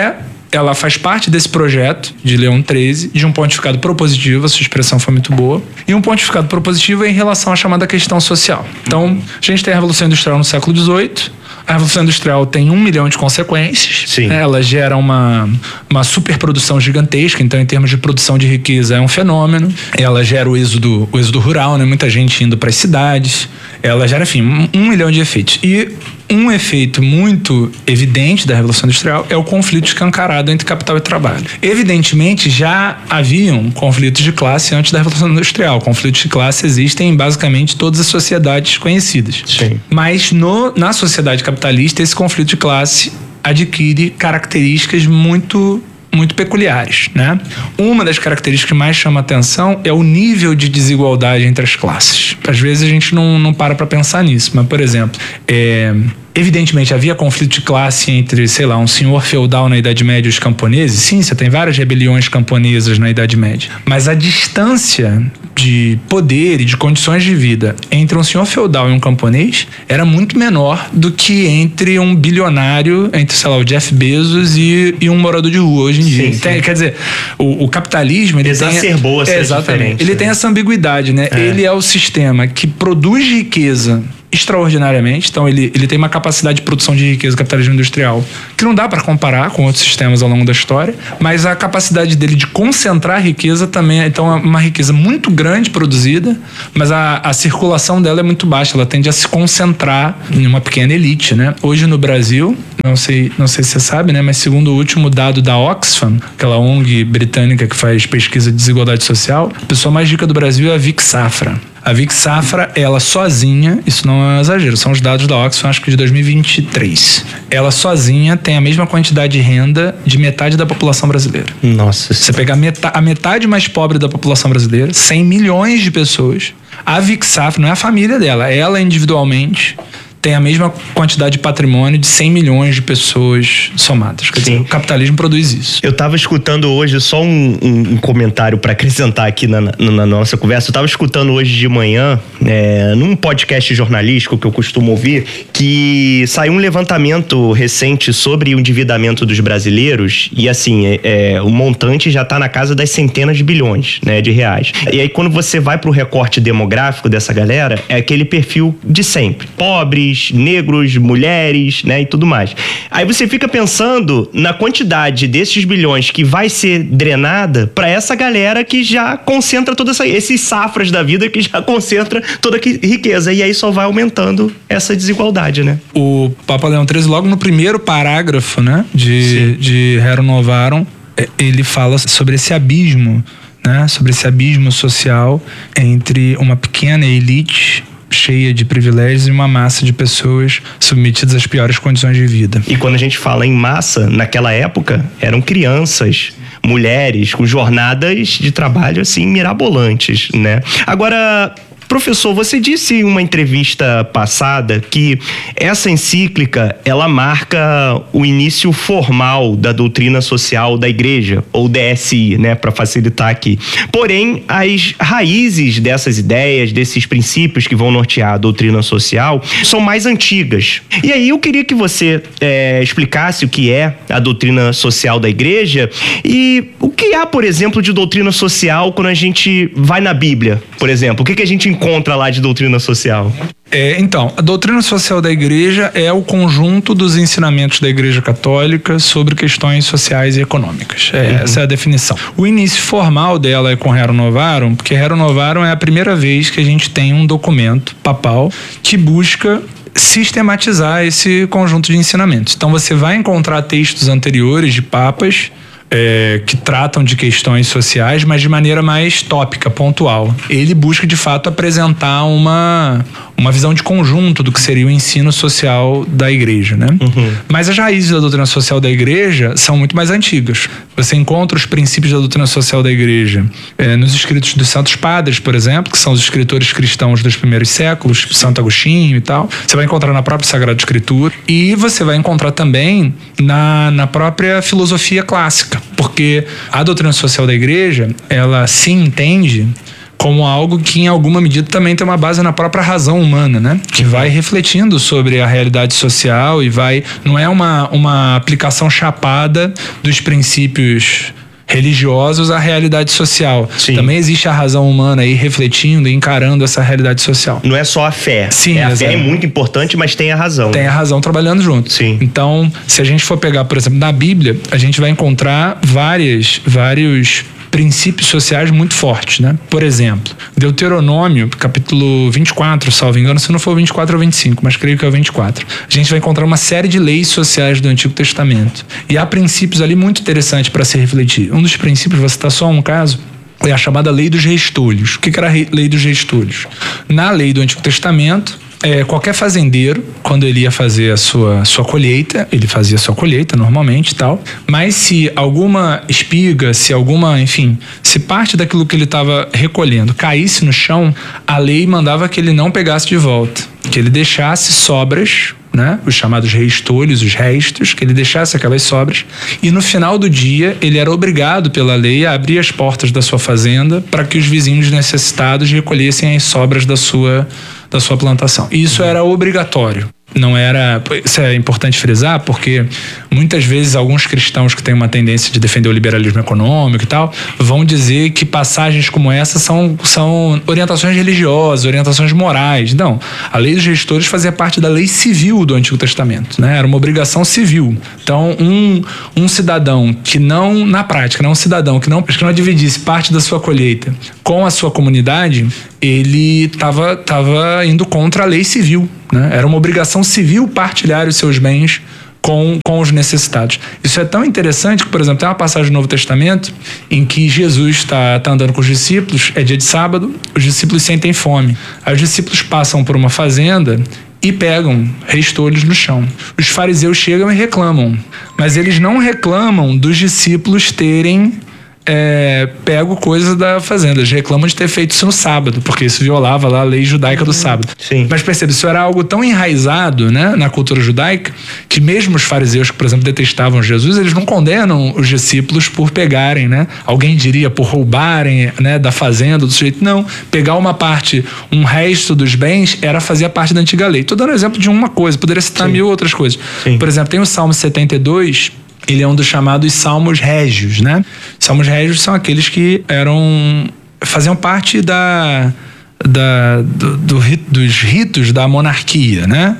ela faz parte desse projeto de Leão XIII, de um pontificado propositivo, a sua expressão foi muito boa, e um pontificado propositivo é em relação à chamada questão social. Então, a gente tem a Revolução Industrial no século XVIII, a Revolução Industrial tem 1 milhão de consequências. Sim. Ela gera uma superprodução gigantesca, então em termos de produção de riqueza é um fenômeno. Ela gera o êxodo rural, né? Muita gente indo para as cidades. Ela gera, enfim, 1 milhão de efeitos. E um efeito muito evidente da Revolução Industrial é o conflito escancarado entre capital e trabalho. Evidentemente, já haviam conflitos de classe antes da Revolução Industrial. Conflitos de classe existem em basicamente todas as sociedades conhecidas. Sim. Mas na sociedade capitalista, esse conflito de classe adquire características muito peculiares, né? Uma das características que mais chama atenção é o nível de desigualdade entre as classes. Às vezes a gente não para pensar nisso, mas, por exemplo, evidentemente havia conflito de classe entre, sei lá, um senhor feudal na Idade Média e os camponeses. Sim, você tem várias rebeliões camponesas na Idade Média. Mas a distância de poder e de condições de vida entre um senhor feudal e um camponês era muito menor do que entre um bilionário, entre, sei lá, o Jeff Bezos e um morador de rua hoje em dia. Sim. Quer dizer, o capitalismo... Ele exacerbou essa diferença. Ele tem essa ambiguidade, né? Ele é o sistema que produz riqueza extraordinariamente, então ele tem uma capacidade de produção de riqueza, capitalismo industrial, que não dá para comparar com outros sistemas ao longo da história, mas a capacidade dele de concentrar riqueza também, então é uma riqueza muito grande produzida, mas a circulação dela é muito baixa, ela tende a se concentrar em uma pequena elite, né? Hoje no Brasil, não sei se você sabe, né, mas segundo o último dado da Oxfam, aquela ONG britânica que faz pesquisa de desigualdade social, a pessoa mais rica do Brasil é a Vic Safra. A Vic Safra, ela sozinha, isso não é um exagero, são os dados da Oxfam, acho que de 2023. Ela sozinha tem a mesma quantidade de renda de metade da população brasileira. Nossa. Você pegar a metade mais pobre da população brasileira, 100 milhões de pessoas, a Vic Safra, não é a família dela, ela individualmente tem a mesma quantidade de patrimônio de 100 milhões de pessoas somadas. Quer dizer, o capitalismo produz isso. Eu estava escutando hoje, só um comentário para acrescentar aqui na nossa conversa. Eu estava escutando hoje de manhã, num podcast jornalístico que eu costumo ouvir, que saiu um levantamento recente sobre o endividamento dos brasileiros e, assim, o montante já está na casa das centenas de bilhões, né, de reais. E aí, quando você vai para o recorte demográfico dessa galera, é aquele perfil de sempre. Pobres, negros, mulheres, né, e tudo mais. Aí você fica pensando na quantidade desses bilhões que vai ser drenada para essa galera que já concentra toda esses safras da vida, que já concentra toda a riqueza. E aí só vai aumentando essa desigualdade, né? O Papa Leão XIII, logo no primeiro parágrafo, né, de Rerum Novarum, ele fala sobre esse abismo, né, sobre esse abismo social entre uma pequena elite cheia de privilégios e uma massa de pessoas submetidas às piores condições de vida. E quando a gente fala em massa, naquela época, eram crianças, mulheres, com jornadas de trabalho, assim, mirabolantes, né? Agora, professor, você disse em uma entrevista passada que essa encíclica, ela marca o início formal da doutrina social da igreja, ou DSI, né, para facilitar aqui. Porém, as raízes dessas ideias, desses princípios que vão nortear a doutrina social, são mais antigas. E aí eu queria que você explicasse o que é a doutrina social da igreja e o que há, por exemplo, de doutrina social quando a gente vai na Bíblia, por exemplo. O que a gente encontra lá de doutrina social? Então, a doutrina social da igreja é o conjunto dos ensinamentos da Igreja Católica sobre questões sociais e econômicas. Essa é a definição. O início formal dela é com Rerum Novarum, porque Rerum Novarum é a primeira vez que a gente tem um documento papal que busca sistematizar esse conjunto de ensinamentos. Então você vai encontrar textos anteriores de papas que tratam de questões sociais, mas de maneira mais tópica, pontual. Ele busca, de fato, apresentar uma visão de conjunto do que seria o ensino social da igreja, né? Uhum. Mas as raízes da doutrina social da igreja são muito mais antigas. Você encontra os princípios da doutrina social da igreja nos escritos dos Santos Padres, por exemplo, que são os escritores cristãos dos primeiros séculos, Santo Agostinho e tal. Você vai encontrar na própria Sagrada Escritura e você vai encontrar também na própria filosofia clássica, porque a doutrina social da igreja, ela se entende como algo que em alguma medida também tem uma base na própria razão humana, né? Que vai refletindo sobre a realidade social e não é uma aplicação chapada dos princípios religiosos à realidade social. Sim. Também existe a razão humana aí refletindo e encarando essa realidade social. Não é só a fé. Sim, a fé é muito importante, mas tem a razão. Tem a razão trabalhando junto. Sim. Então, se a gente for pegar, por exemplo, na Bíblia, a gente vai encontrar vários princípios sociais muito fortes, né? Por exemplo, Deuteronômio, capítulo 24, salvo engano, se não for 24 ou 25, mas creio que é o 24. A gente vai encontrar uma série de leis sociais do Antigo Testamento. E há princípios ali muito interessantes para se refletir. Um dos princípios, vou citar só um caso, é a chamada lei dos restolhos. O que era a lei dos restolhos? Na lei do Antigo Testamento, qualquer fazendeiro, quando ele ia fazer a sua colheita, ele fazia a sua colheita normalmente e tal, mas se alguma espiga, se parte daquilo que ele estava recolhendo caísse no chão, a lei mandava que ele não pegasse de volta, que ele deixasse sobras, né? Os chamados restolhos, os restos, que ele deixasse aquelas sobras, e no final do dia ele era obrigado pela lei a abrir as portas da sua fazenda para que os vizinhos necessitados recolhessem as sobras da sua plantação. Isso era obrigatório. Não era... Isso é importante frisar, porque muitas vezes alguns cristãos que têm uma tendência de defender o liberalismo econômico e tal, vão dizer que passagens como essa são orientações religiosas, orientações morais. Não. A lei dos gestores fazia parte da lei civil do Antigo Testamento, né? Era uma obrigação civil. Então, um cidadão que não, na prática, um cidadão que não dividisse parte da sua colheita com a sua comunidade, ele estava indo contra a lei civil, né? Era uma obrigação civil partilhar os seus bens com os necessitados. Isso é tão interessante que, por exemplo, tem uma passagem do Novo Testamento em que Jesus está andando com os discípulos, é dia de sábado, os discípulos sentem fome. Aí os discípulos passam por uma fazenda e pegam restolhos no chão. Os fariseus chegam e reclamam, mas eles não reclamam dos discípulos terem pego coisa da fazenda. Eles reclamam de ter feito isso no sábado, porque isso violava lá a lei judaica do sábado. Sim. Mas percebe, isso era algo tão enraizado, né, na cultura judaica, que mesmo os fariseus que, por exemplo, detestavam Jesus, eles não condenam os discípulos por pegarem, né? Alguém diria por roubarem, né, da fazenda do sujeito. Não. Pegar uma parte, um resto dos bens, fazia parte da antiga lei. Estou dando exemplo de uma coisa, poderia citar mil outras coisas. Sim. Por exemplo, tem o Salmo 72, ele é um dos chamados salmos régios, né? Salmos régios são aqueles que faziam parte dos ritos da monarquia, né?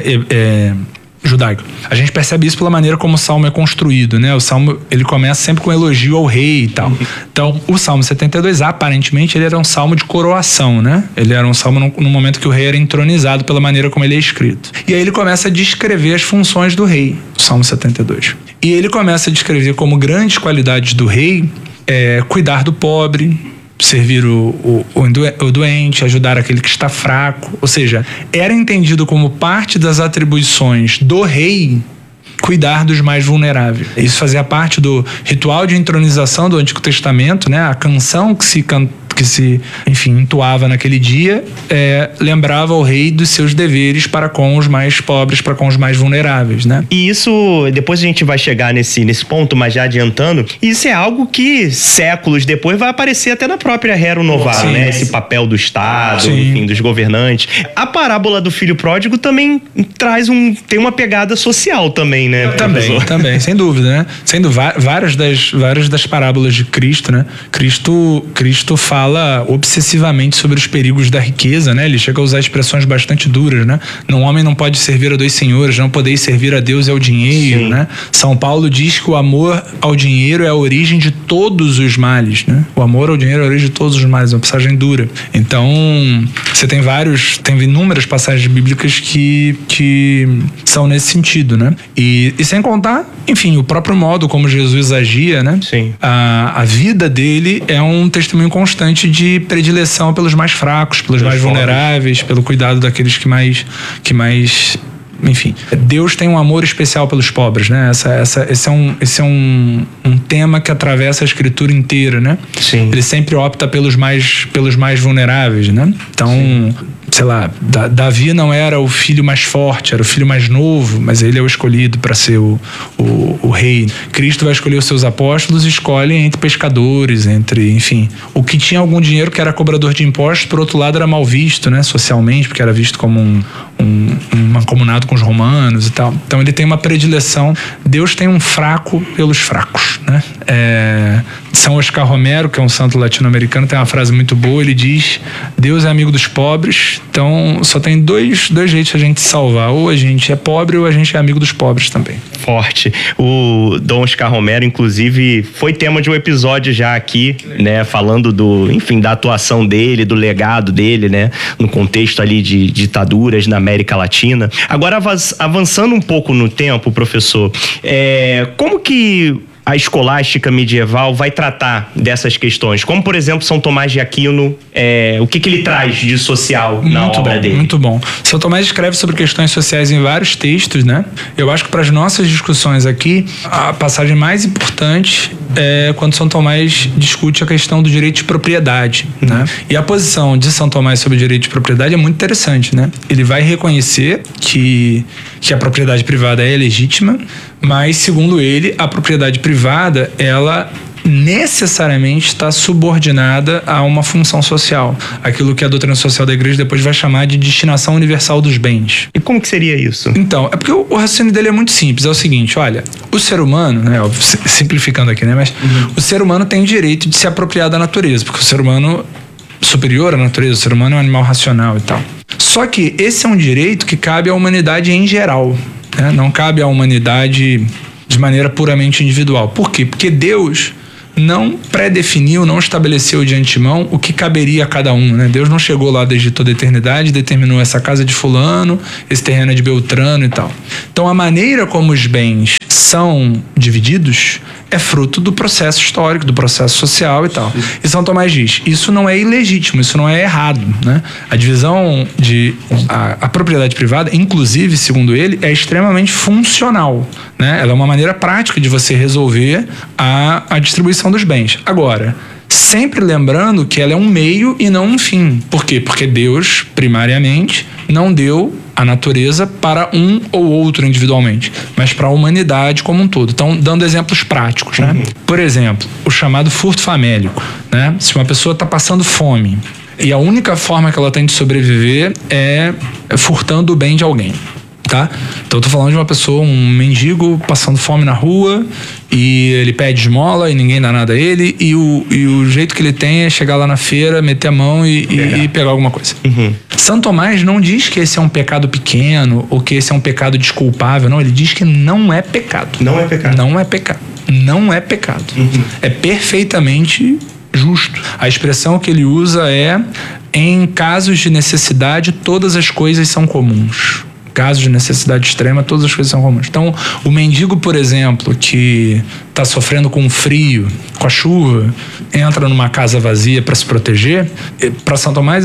Judaico. A gente percebe isso pela maneira como o salmo é construído, né? O salmo, ele começa sempre com elogio ao rei e tal. Então, o Salmo 72, aparentemente, ele era um salmo de coroação, né? Ele era um salmo no momento que o rei era entronizado pela maneira como ele é escrito. E aí ele começa a descrever as funções do rei, o Salmo 72. E ele começa a descrever como grandes qualidades do rei, cuidar do pobre, servir o doente, ajudar aquele que está fraco. Ou seja, era entendido como parte das atribuições do rei cuidar dos mais vulneráveis. Isso fazia parte do ritual de entronização do Antigo Testamento, né? A canção que se entoava naquele dia, lembrava o rei dos seus deveres para com os mais pobres, para com os mais vulneráveis, né? E isso, depois a gente vai chegar nesse ponto, mas já adiantando, isso é algo que séculos depois vai aparecer até na própria Rerum Novarum, né? Esse papel do Estado, enfim, dos governantes. A parábola do filho pródigo também tem uma pegada social também, né? Também, sem dúvida, né? Sendo várias das parábolas de Cristo, né? Cristo fala obsessivamente sobre os perigos da riqueza, né? Ele chega a usar expressões bastante duras, né? Um homem não pode servir a dois senhores, não podeis servir a Deus e ao dinheiro, né? São Paulo diz que o amor ao dinheiro é a origem de todos os males, né? O amor ao dinheiro é a origem de todos os males, é uma passagem dura. Então, você tem inúmeras passagens bíblicas que são nesse sentido, né? E sem contar, enfim, o próprio modo como Jesus agia, né? Sim. A vida dele é um testemunho constante de predileção pelos mais fracos, pelos mais vulneráveis, pelo cuidado daqueles que mais enfim, Deus tem um amor especial pelos pobres, né? Esse é um tema que atravessa a Escritura inteira, né? Sim. Ele sempre opta pelos mais vulneráveis, né? Então, sei lá, Davi não era o filho mais forte, era o filho mais novo, mas ele é o escolhido para ser o rei. Cristo vai escolher os seus apóstolos e escolhe entre pescadores, enfim. O que tinha algum dinheiro, que era cobrador de impostos, por outro lado era mal visto, né, socialmente, porque era visto como um mancomunado com os romanos e tal. Então ele tem uma predileção. Deus tem um fraco pelos fracos, né? São Oscar Romero, que é um santo latino-americano, tem uma frase muito boa. Ele diz: Deus é amigo dos pobres. Então só tem dois jeitos de a gente se salvar: ou a gente é pobre ou a gente é amigo dos pobres também. Forte. O Dom Oscar Romero, inclusive, foi tema de um episódio já aqui, né, falando da atuação dele, do legado dele, né, no contexto ali de ditaduras na América Latina. Agora, avançando um pouco no tempo, professor, como que a escolástica medieval vai tratar dessas questões? Como, por exemplo, São Tomás de Aquino, o que ele traz de social na obra dele? Muito bom. São Tomás escreve sobre questões sociais em vários textos, né? Eu acho que para as nossas discussões aqui, a passagem mais importante é quando São Tomás discute a questão do direito de propriedade, né? E a posição de São Tomás sobre o direito de propriedade é muito interessante, né? Ele vai reconhecer que a propriedade privada é legítima, mas, segundo ele, a propriedade privada, ela necessariamente está subordinada a uma função social, aquilo que a doutrina social da igreja depois vai chamar de destinação universal dos bens. E como que seria isso? Então, é porque o raciocínio dele é muito simples, é o seguinte: olha, o ser humano, né, simplificando aqui, né, mas o ser humano tem o direito de se apropriar da natureza, porque o ser humano superior à natureza, o ser humano é um animal racional e tal. Só que esse é um direito que cabe à humanidade em geral, né? Não cabe à humanidade de maneira puramente individual. Por quê? Porque Deus não pré-definiu, não estabeleceu de antemão o que caberia a cada um, né? Deus não chegou lá desde toda a eternidade, determinou essa casa de fulano, esse terreno é de Beltrano e tal. Então a maneira como os bens são divididos é fruto do processo histórico, do processo social e tal. E São Tomás diz: isso não é ilegítimo, isso não é errado, né? A divisão a propriedade privada, inclusive, segundo ele, é extremamente funcional, né? Ela é uma maneira prática de você resolver a distribuição dos bens. Agora, sempre lembrando que ela é um meio e não um fim. Por quê? Porque Deus, primariamente, não deu a natureza para um ou outro individualmente, mas para a humanidade como um todo. Então, dando exemplos práticos, né? Por exemplo, o chamado furto famélico, né? Se uma pessoa está passando fome e a única forma que ela tem de sobreviver é furtando o bem de alguém, tá? Então eu tô falando de uma pessoa, um mendigo passando fome na rua e ele pede esmola e ninguém dá nada a ele e o jeito que ele tem é chegar lá na feira, meter a mão e pegar alguma coisa. São Tomás não diz que esse é um pecado pequeno ou que esse é um pecado desculpável, não, ele diz que não é pecado. Não é pecado. Não é pecado. Não é pecado. É perfeitamente justo. A expressão que ele usa é: em casos de necessidade, todas as coisas são comuns. Casos de necessidade extrema, todas as coisas são comuns. Então, o mendigo, por exemplo, que está sofrendo com o frio, com a chuva, entra numa casa vazia para se proteger. Para São Tomás,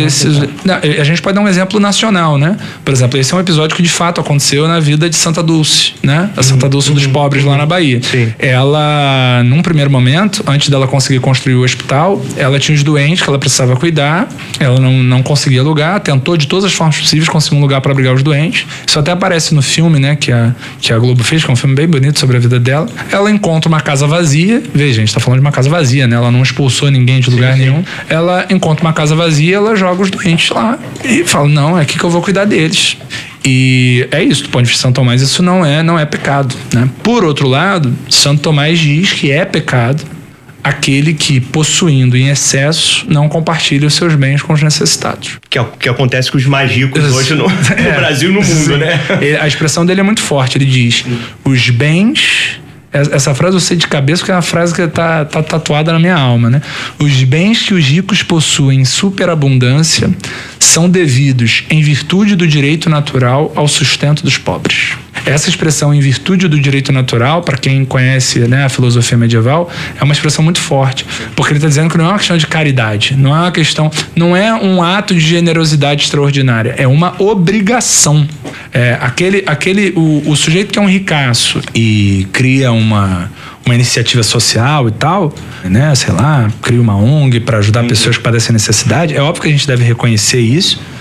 a gente pode dar um exemplo nacional, né? Por exemplo, esse é um episódio que de fato aconteceu na vida de Santa Dulce, né? A Santa Dulce dos pobres lá na Bahia. Sim. Ela, num primeiro momento, antes dela conseguir construir o hospital, ela tinha os doentes que ela precisava cuidar, ela não conseguia lugar, tentou de todas as formas possíveis conseguir um lugar para abrigar os doentes. Isso até aparece no filme, né, que a Globo fez, que é um filme bem bonito sobre a vida dela. Ela encontra uma casa vazia, veja, a gente tá falando de uma casa vazia, né? Ela não expulsou ninguém de lugar nenhum. Ela encontra uma casa vazia, ela joga os doentes lá e fala: não, é aqui que eu vou cuidar deles. E é isso, do ponto de vista de São Tomás, isso não é pecado, né? Por outro lado, Santo Tomás diz que é pecado aquele que, possuindo em excesso, não compartilha os seus bens com os necessitados. Que é o que acontece com os magicos hoje no Brasil e no mundo, né? A expressão dele é muito forte. Ele diz: os bens... Essa frase eu sei de cabeça porque é uma frase que tá tatuada na minha alma, né? Os bens que os ricos possuem em superabundância são devidos, em virtude do direito natural, ao sustento dos pobres. Essa expressão, em virtude do direito natural, para quem conhece, né, a filosofia medieval, é uma expressão muito forte, porque ele está dizendo que não é uma questão de caridade, não é um ato de generosidade extraordinária, é uma obrigação. O sujeito que é um ricaço e cria uma iniciativa social e tal, né, sei lá, cria uma ONG para ajudar pessoas que padecem necessidade, é óbvio que a gente deve reconhecer isso,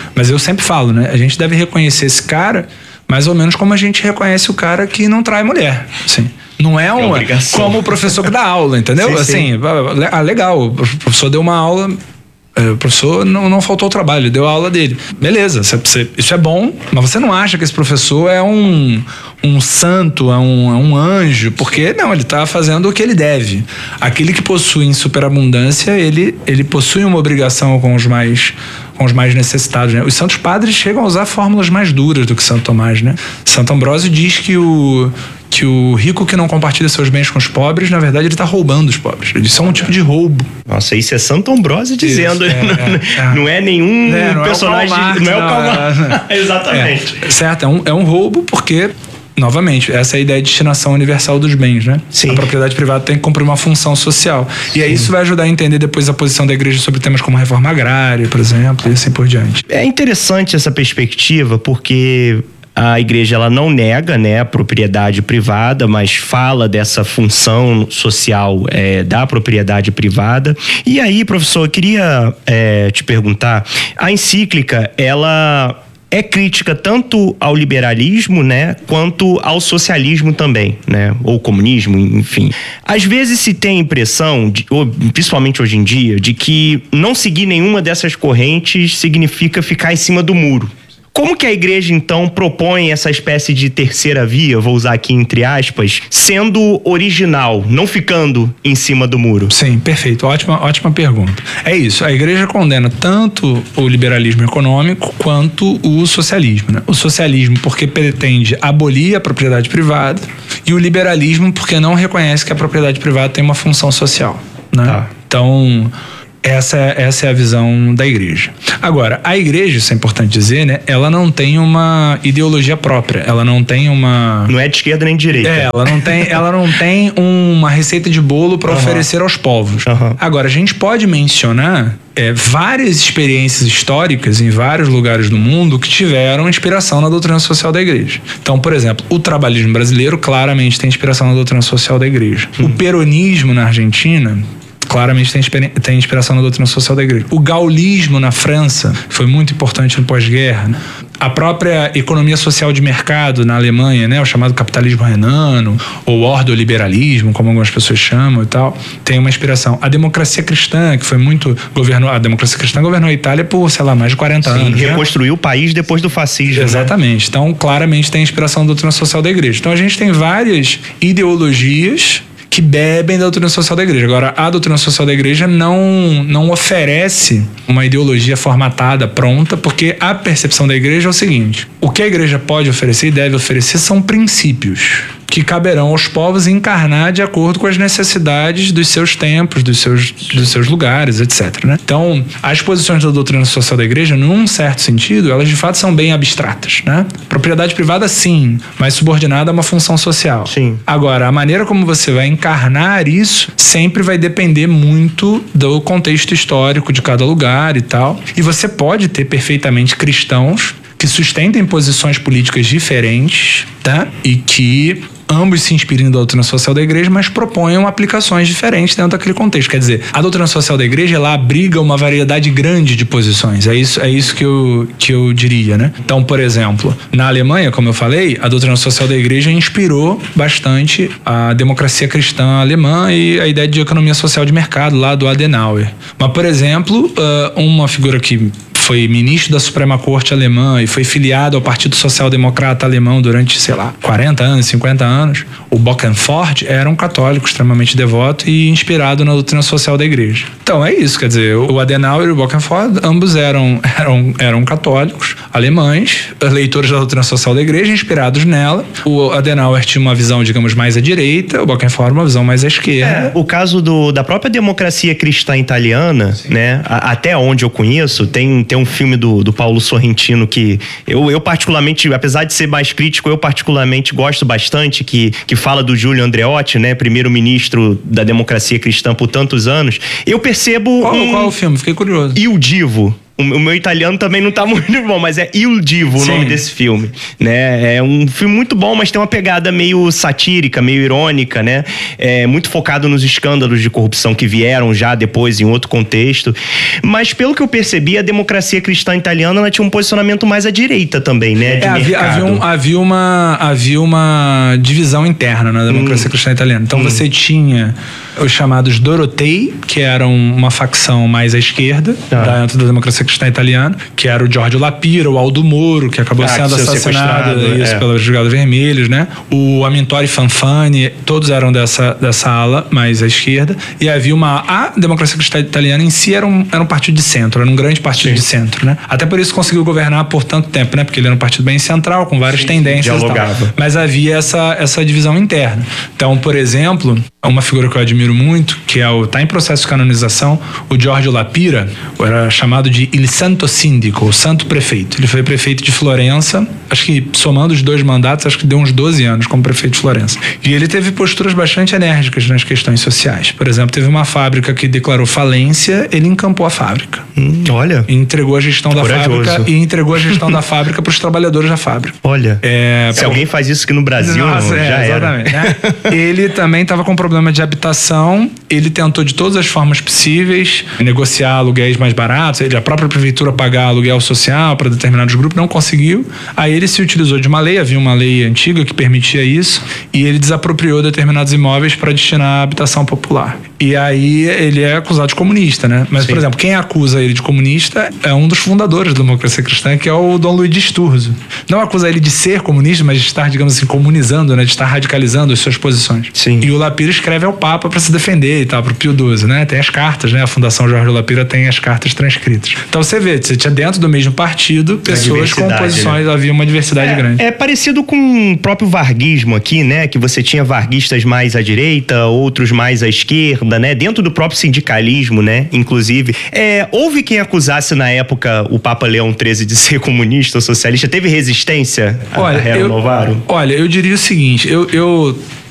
Mas eu sempre falo, né? A gente deve reconhecer esse cara mais ou menos como a gente reconhece o cara que não trai mulher, assim. Não é como o professor que dá aula, entendeu? Sim, assim, legal, o professor deu uma aula, o professor não faltou ao trabalho, ele deu a aula dele. Beleza, isso é bom, mas você não acha que esse professor é um santo, é um anjo, porque não, ele está fazendo o que ele deve. Aquele que possui em superabundância, ele possui uma obrigação com os mais necessitados, né? Os santos padres chegam a usar fórmulas mais duras do que Santo Tomás, né? Santo Ambrósio diz que o rico que não compartilha seus bens com os pobres, na verdade, ele está roubando os pobres. Isso é um tipo de roubo. Nossa, isso é Santo Ambrósio dizendo. Não é nenhum personagem. Não é o Karl Marx. Exatamente. Certo, é um roubo porque... Novamente, essa é a ideia de destinação universal dos bens, né? Sim. A propriedade privada tem que cumprir uma função social. E aí isso vai ajudar a entender depois a posição da igreja sobre temas como reforma agrária, por exemplo, e assim por diante. É interessante essa perspectiva, porque a igreja ela não nega, né, a propriedade privada, mas fala dessa função social da propriedade privada. E aí, professor, eu queria te perguntar, a encíclica, ela é crítica tanto ao liberalismo, né, quanto ao socialismo também, né, ou comunismo, enfim. Às vezes se tem a impressão, principalmente hoje em dia, de que não seguir nenhuma dessas correntes significa ficar em cima do muro. Como que a igreja, então, propõe essa espécie de terceira via, vou usar aqui entre aspas, sendo original, não ficando em cima do muro? Sim, perfeito. Ótima pergunta. É isso, a igreja condena tanto o liberalismo econômico quanto o socialismo, né? O socialismo porque pretende abolir a propriedade privada e o liberalismo porque não reconhece que a propriedade privada tem uma função social, né? Tá. Então... Essa é a visão da igreja. Agora, a igreja, isso é importante dizer, né? Ela não tem uma ideologia própria. Ela não tem uma... Não é de esquerda nem de direita. Ela não tem uma receita de bolo para oferecer aos povos. Agora, a gente pode mencionar várias experiências históricas em vários lugares do mundo que tiveram inspiração na doutrina social da igreja. Então, por exemplo, o trabalhismo brasileiro claramente tem inspiração na doutrina social da igreja. O peronismo na Argentina... claramente tem inspiração na doutrina social da igreja. O gaullismo na França foi muito importante no pós-guerra, né? A própria economia social de mercado na Alemanha, né, o chamado capitalismo renano, ou ordoliberalismo, como algumas pessoas chamam e tal, tem uma inspiração. A democracia cristã, que foi muito... a democracia cristã governou a Itália por, sei lá, mais de 40 anos. Reconstruiu o país depois do fascismo. Exatamente. Né? Então, claramente tem inspiração na doutrina social da igreja. Então, a gente tem várias ideologias que bebem da doutrina social da igreja. Agora, a doutrina social da igreja não oferece uma ideologia formatada, pronta, porque a percepção da igreja é o seguinte: o que a igreja pode oferecer e deve oferecer são princípios que caberão aos povos encarnar de acordo com as necessidades dos seus tempos, dos seus lugares, etc. Né? Então, as posições da doutrina social da igreja, num certo sentido, elas de fato são bem abstratas. Né? Propriedade privada, sim, mas subordinada a uma função social. Sim. Agora, a maneira como você vai encarnar isso sempre vai depender muito do contexto histórico de cada lugar e tal. E você pode ter perfeitamente cristãos que sustentem posições políticas diferentes, tá? E que ambos se inspiram da doutrina social da igreja, mas proponham aplicações diferentes dentro daquele contexto. Quer dizer, a doutrina social da igreja, ela abriga uma variedade grande de posições. É isso que eu diria, né? Então, por exemplo, na Alemanha, como eu falei, a doutrina social da igreja inspirou bastante a democracia cristã alemã e a ideia de economia social de mercado lá do Adenauer. Mas, por exemplo, uma figura que foi ministro da Suprema Corte alemã e foi filiado ao Partido Social Democrata alemão durante, 40 anos, 50 anos, o Bokenford era um católico extremamente devoto e inspirado na doutrina social da igreja. Então é isso, quer dizer, o Adenauer e o Bokenford ambos eram católicos alemães, leitores da doutrina social da igreja, inspirados nela. O Adenauer tinha uma visão, digamos, mais à direita, o Bokenford uma visão mais à esquerda. O caso da própria democracia cristã italiana, né, até onde eu conheço, tem um filme do Paulo Sorrentino que eu particularmente, apesar de ser mais crítico, eu particularmente gosto bastante, que fala do Giulio Andreotti, né, primeiro-ministro da democracia cristã por tantos anos. Eu percebo... Qual o filme? Fiquei curioso. Il Divo. O meu italiano também não tá muito bom, mas é Il Divo o nome desse filme, né? É um filme muito bom, mas tem uma pegada meio satírica, meio irônica, né? É muito focado nos escândalos de corrupção que vieram já depois em outro contexto. Mas pelo que eu percebi, a democracia cristã italiana ela tinha um posicionamento mais à direita também, né? Havia uma divisão interna na democracia cristã italiana. Então você tinha os chamados Dorotei, que eram uma facção mais à esquerda dentro da democracia cristã italiana, que era o Giorgio La Pira, o Aldo Moro, que acabou sendo assassinado pelas Brigadas Vermelhas, né? O Amintore Fanfani, todos eram dessa ala mais à esquerda. E havia a democracia cristã italiana em si era um partido de centro, era um grande partido de centro, né? Até por isso conseguiu governar por tanto tempo, né? Porque ele era um partido bem central, com várias tendências e tal. Mas havia essa divisão interna. Então, por exemplo, uma figura que eu admiro muito, que tá em processo de canonização, o Giorgio La Pira, era chamado de Il Santo Sindaco, o Santo Prefeito. Ele foi prefeito de Florença, acho que somando os 2 mandatos, acho que deu uns 12 anos como prefeito de Florença. E ele teve posturas bastante enérgicas nas questões sociais. Por exemplo, teve uma fábrica que declarou falência, ele encampou a fábrica. Olha. E entregou a gestão da fábrica para os trabalhadores da fábrica. Olha. Se alguém faz isso aqui no Brasil, já era. Né? Ele também estava com problema de habitação, ele tentou de todas as formas possíveis negociar aluguéis mais baratos, a própria prefeitura pagar aluguel social para determinados grupos, não conseguiu. Aí ele se utilizou de uma lei, havia uma lei antiga que permitia isso, e ele desapropriou determinados imóveis para destinar à habitação popular. E aí ele é acusado de comunista, né? Mas, por exemplo, quem acusa ele de comunista é um dos fundadores da democracia cristã, que é o Dom Luigi Sturzo. Não acusa ele de ser comunista, mas de estar, digamos assim, comunizando, né? De estar radicalizando as suas posições. Sim. E o La Pira escreve ao Papa para se defender e tal, pro Pio XII, né? Tem as cartas, né? A Fundação Giorgio La Pira tem as cartas transcritas. Então você vê, você tinha dentro do mesmo partido pessoas com posições, né? Havia uma diversidade grande. É parecido com o próprio varguismo aqui, né? Que você tinha varguistas mais à direita, outros mais à esquerda, né? Dentro do próprio sindicalismo, né? Inclusive. Houve quem acusasse na época o Papa Leão XIII de ser comunista ou socialista? Teve resistência a Renovaram? Olha, eu diria o seguinte, eu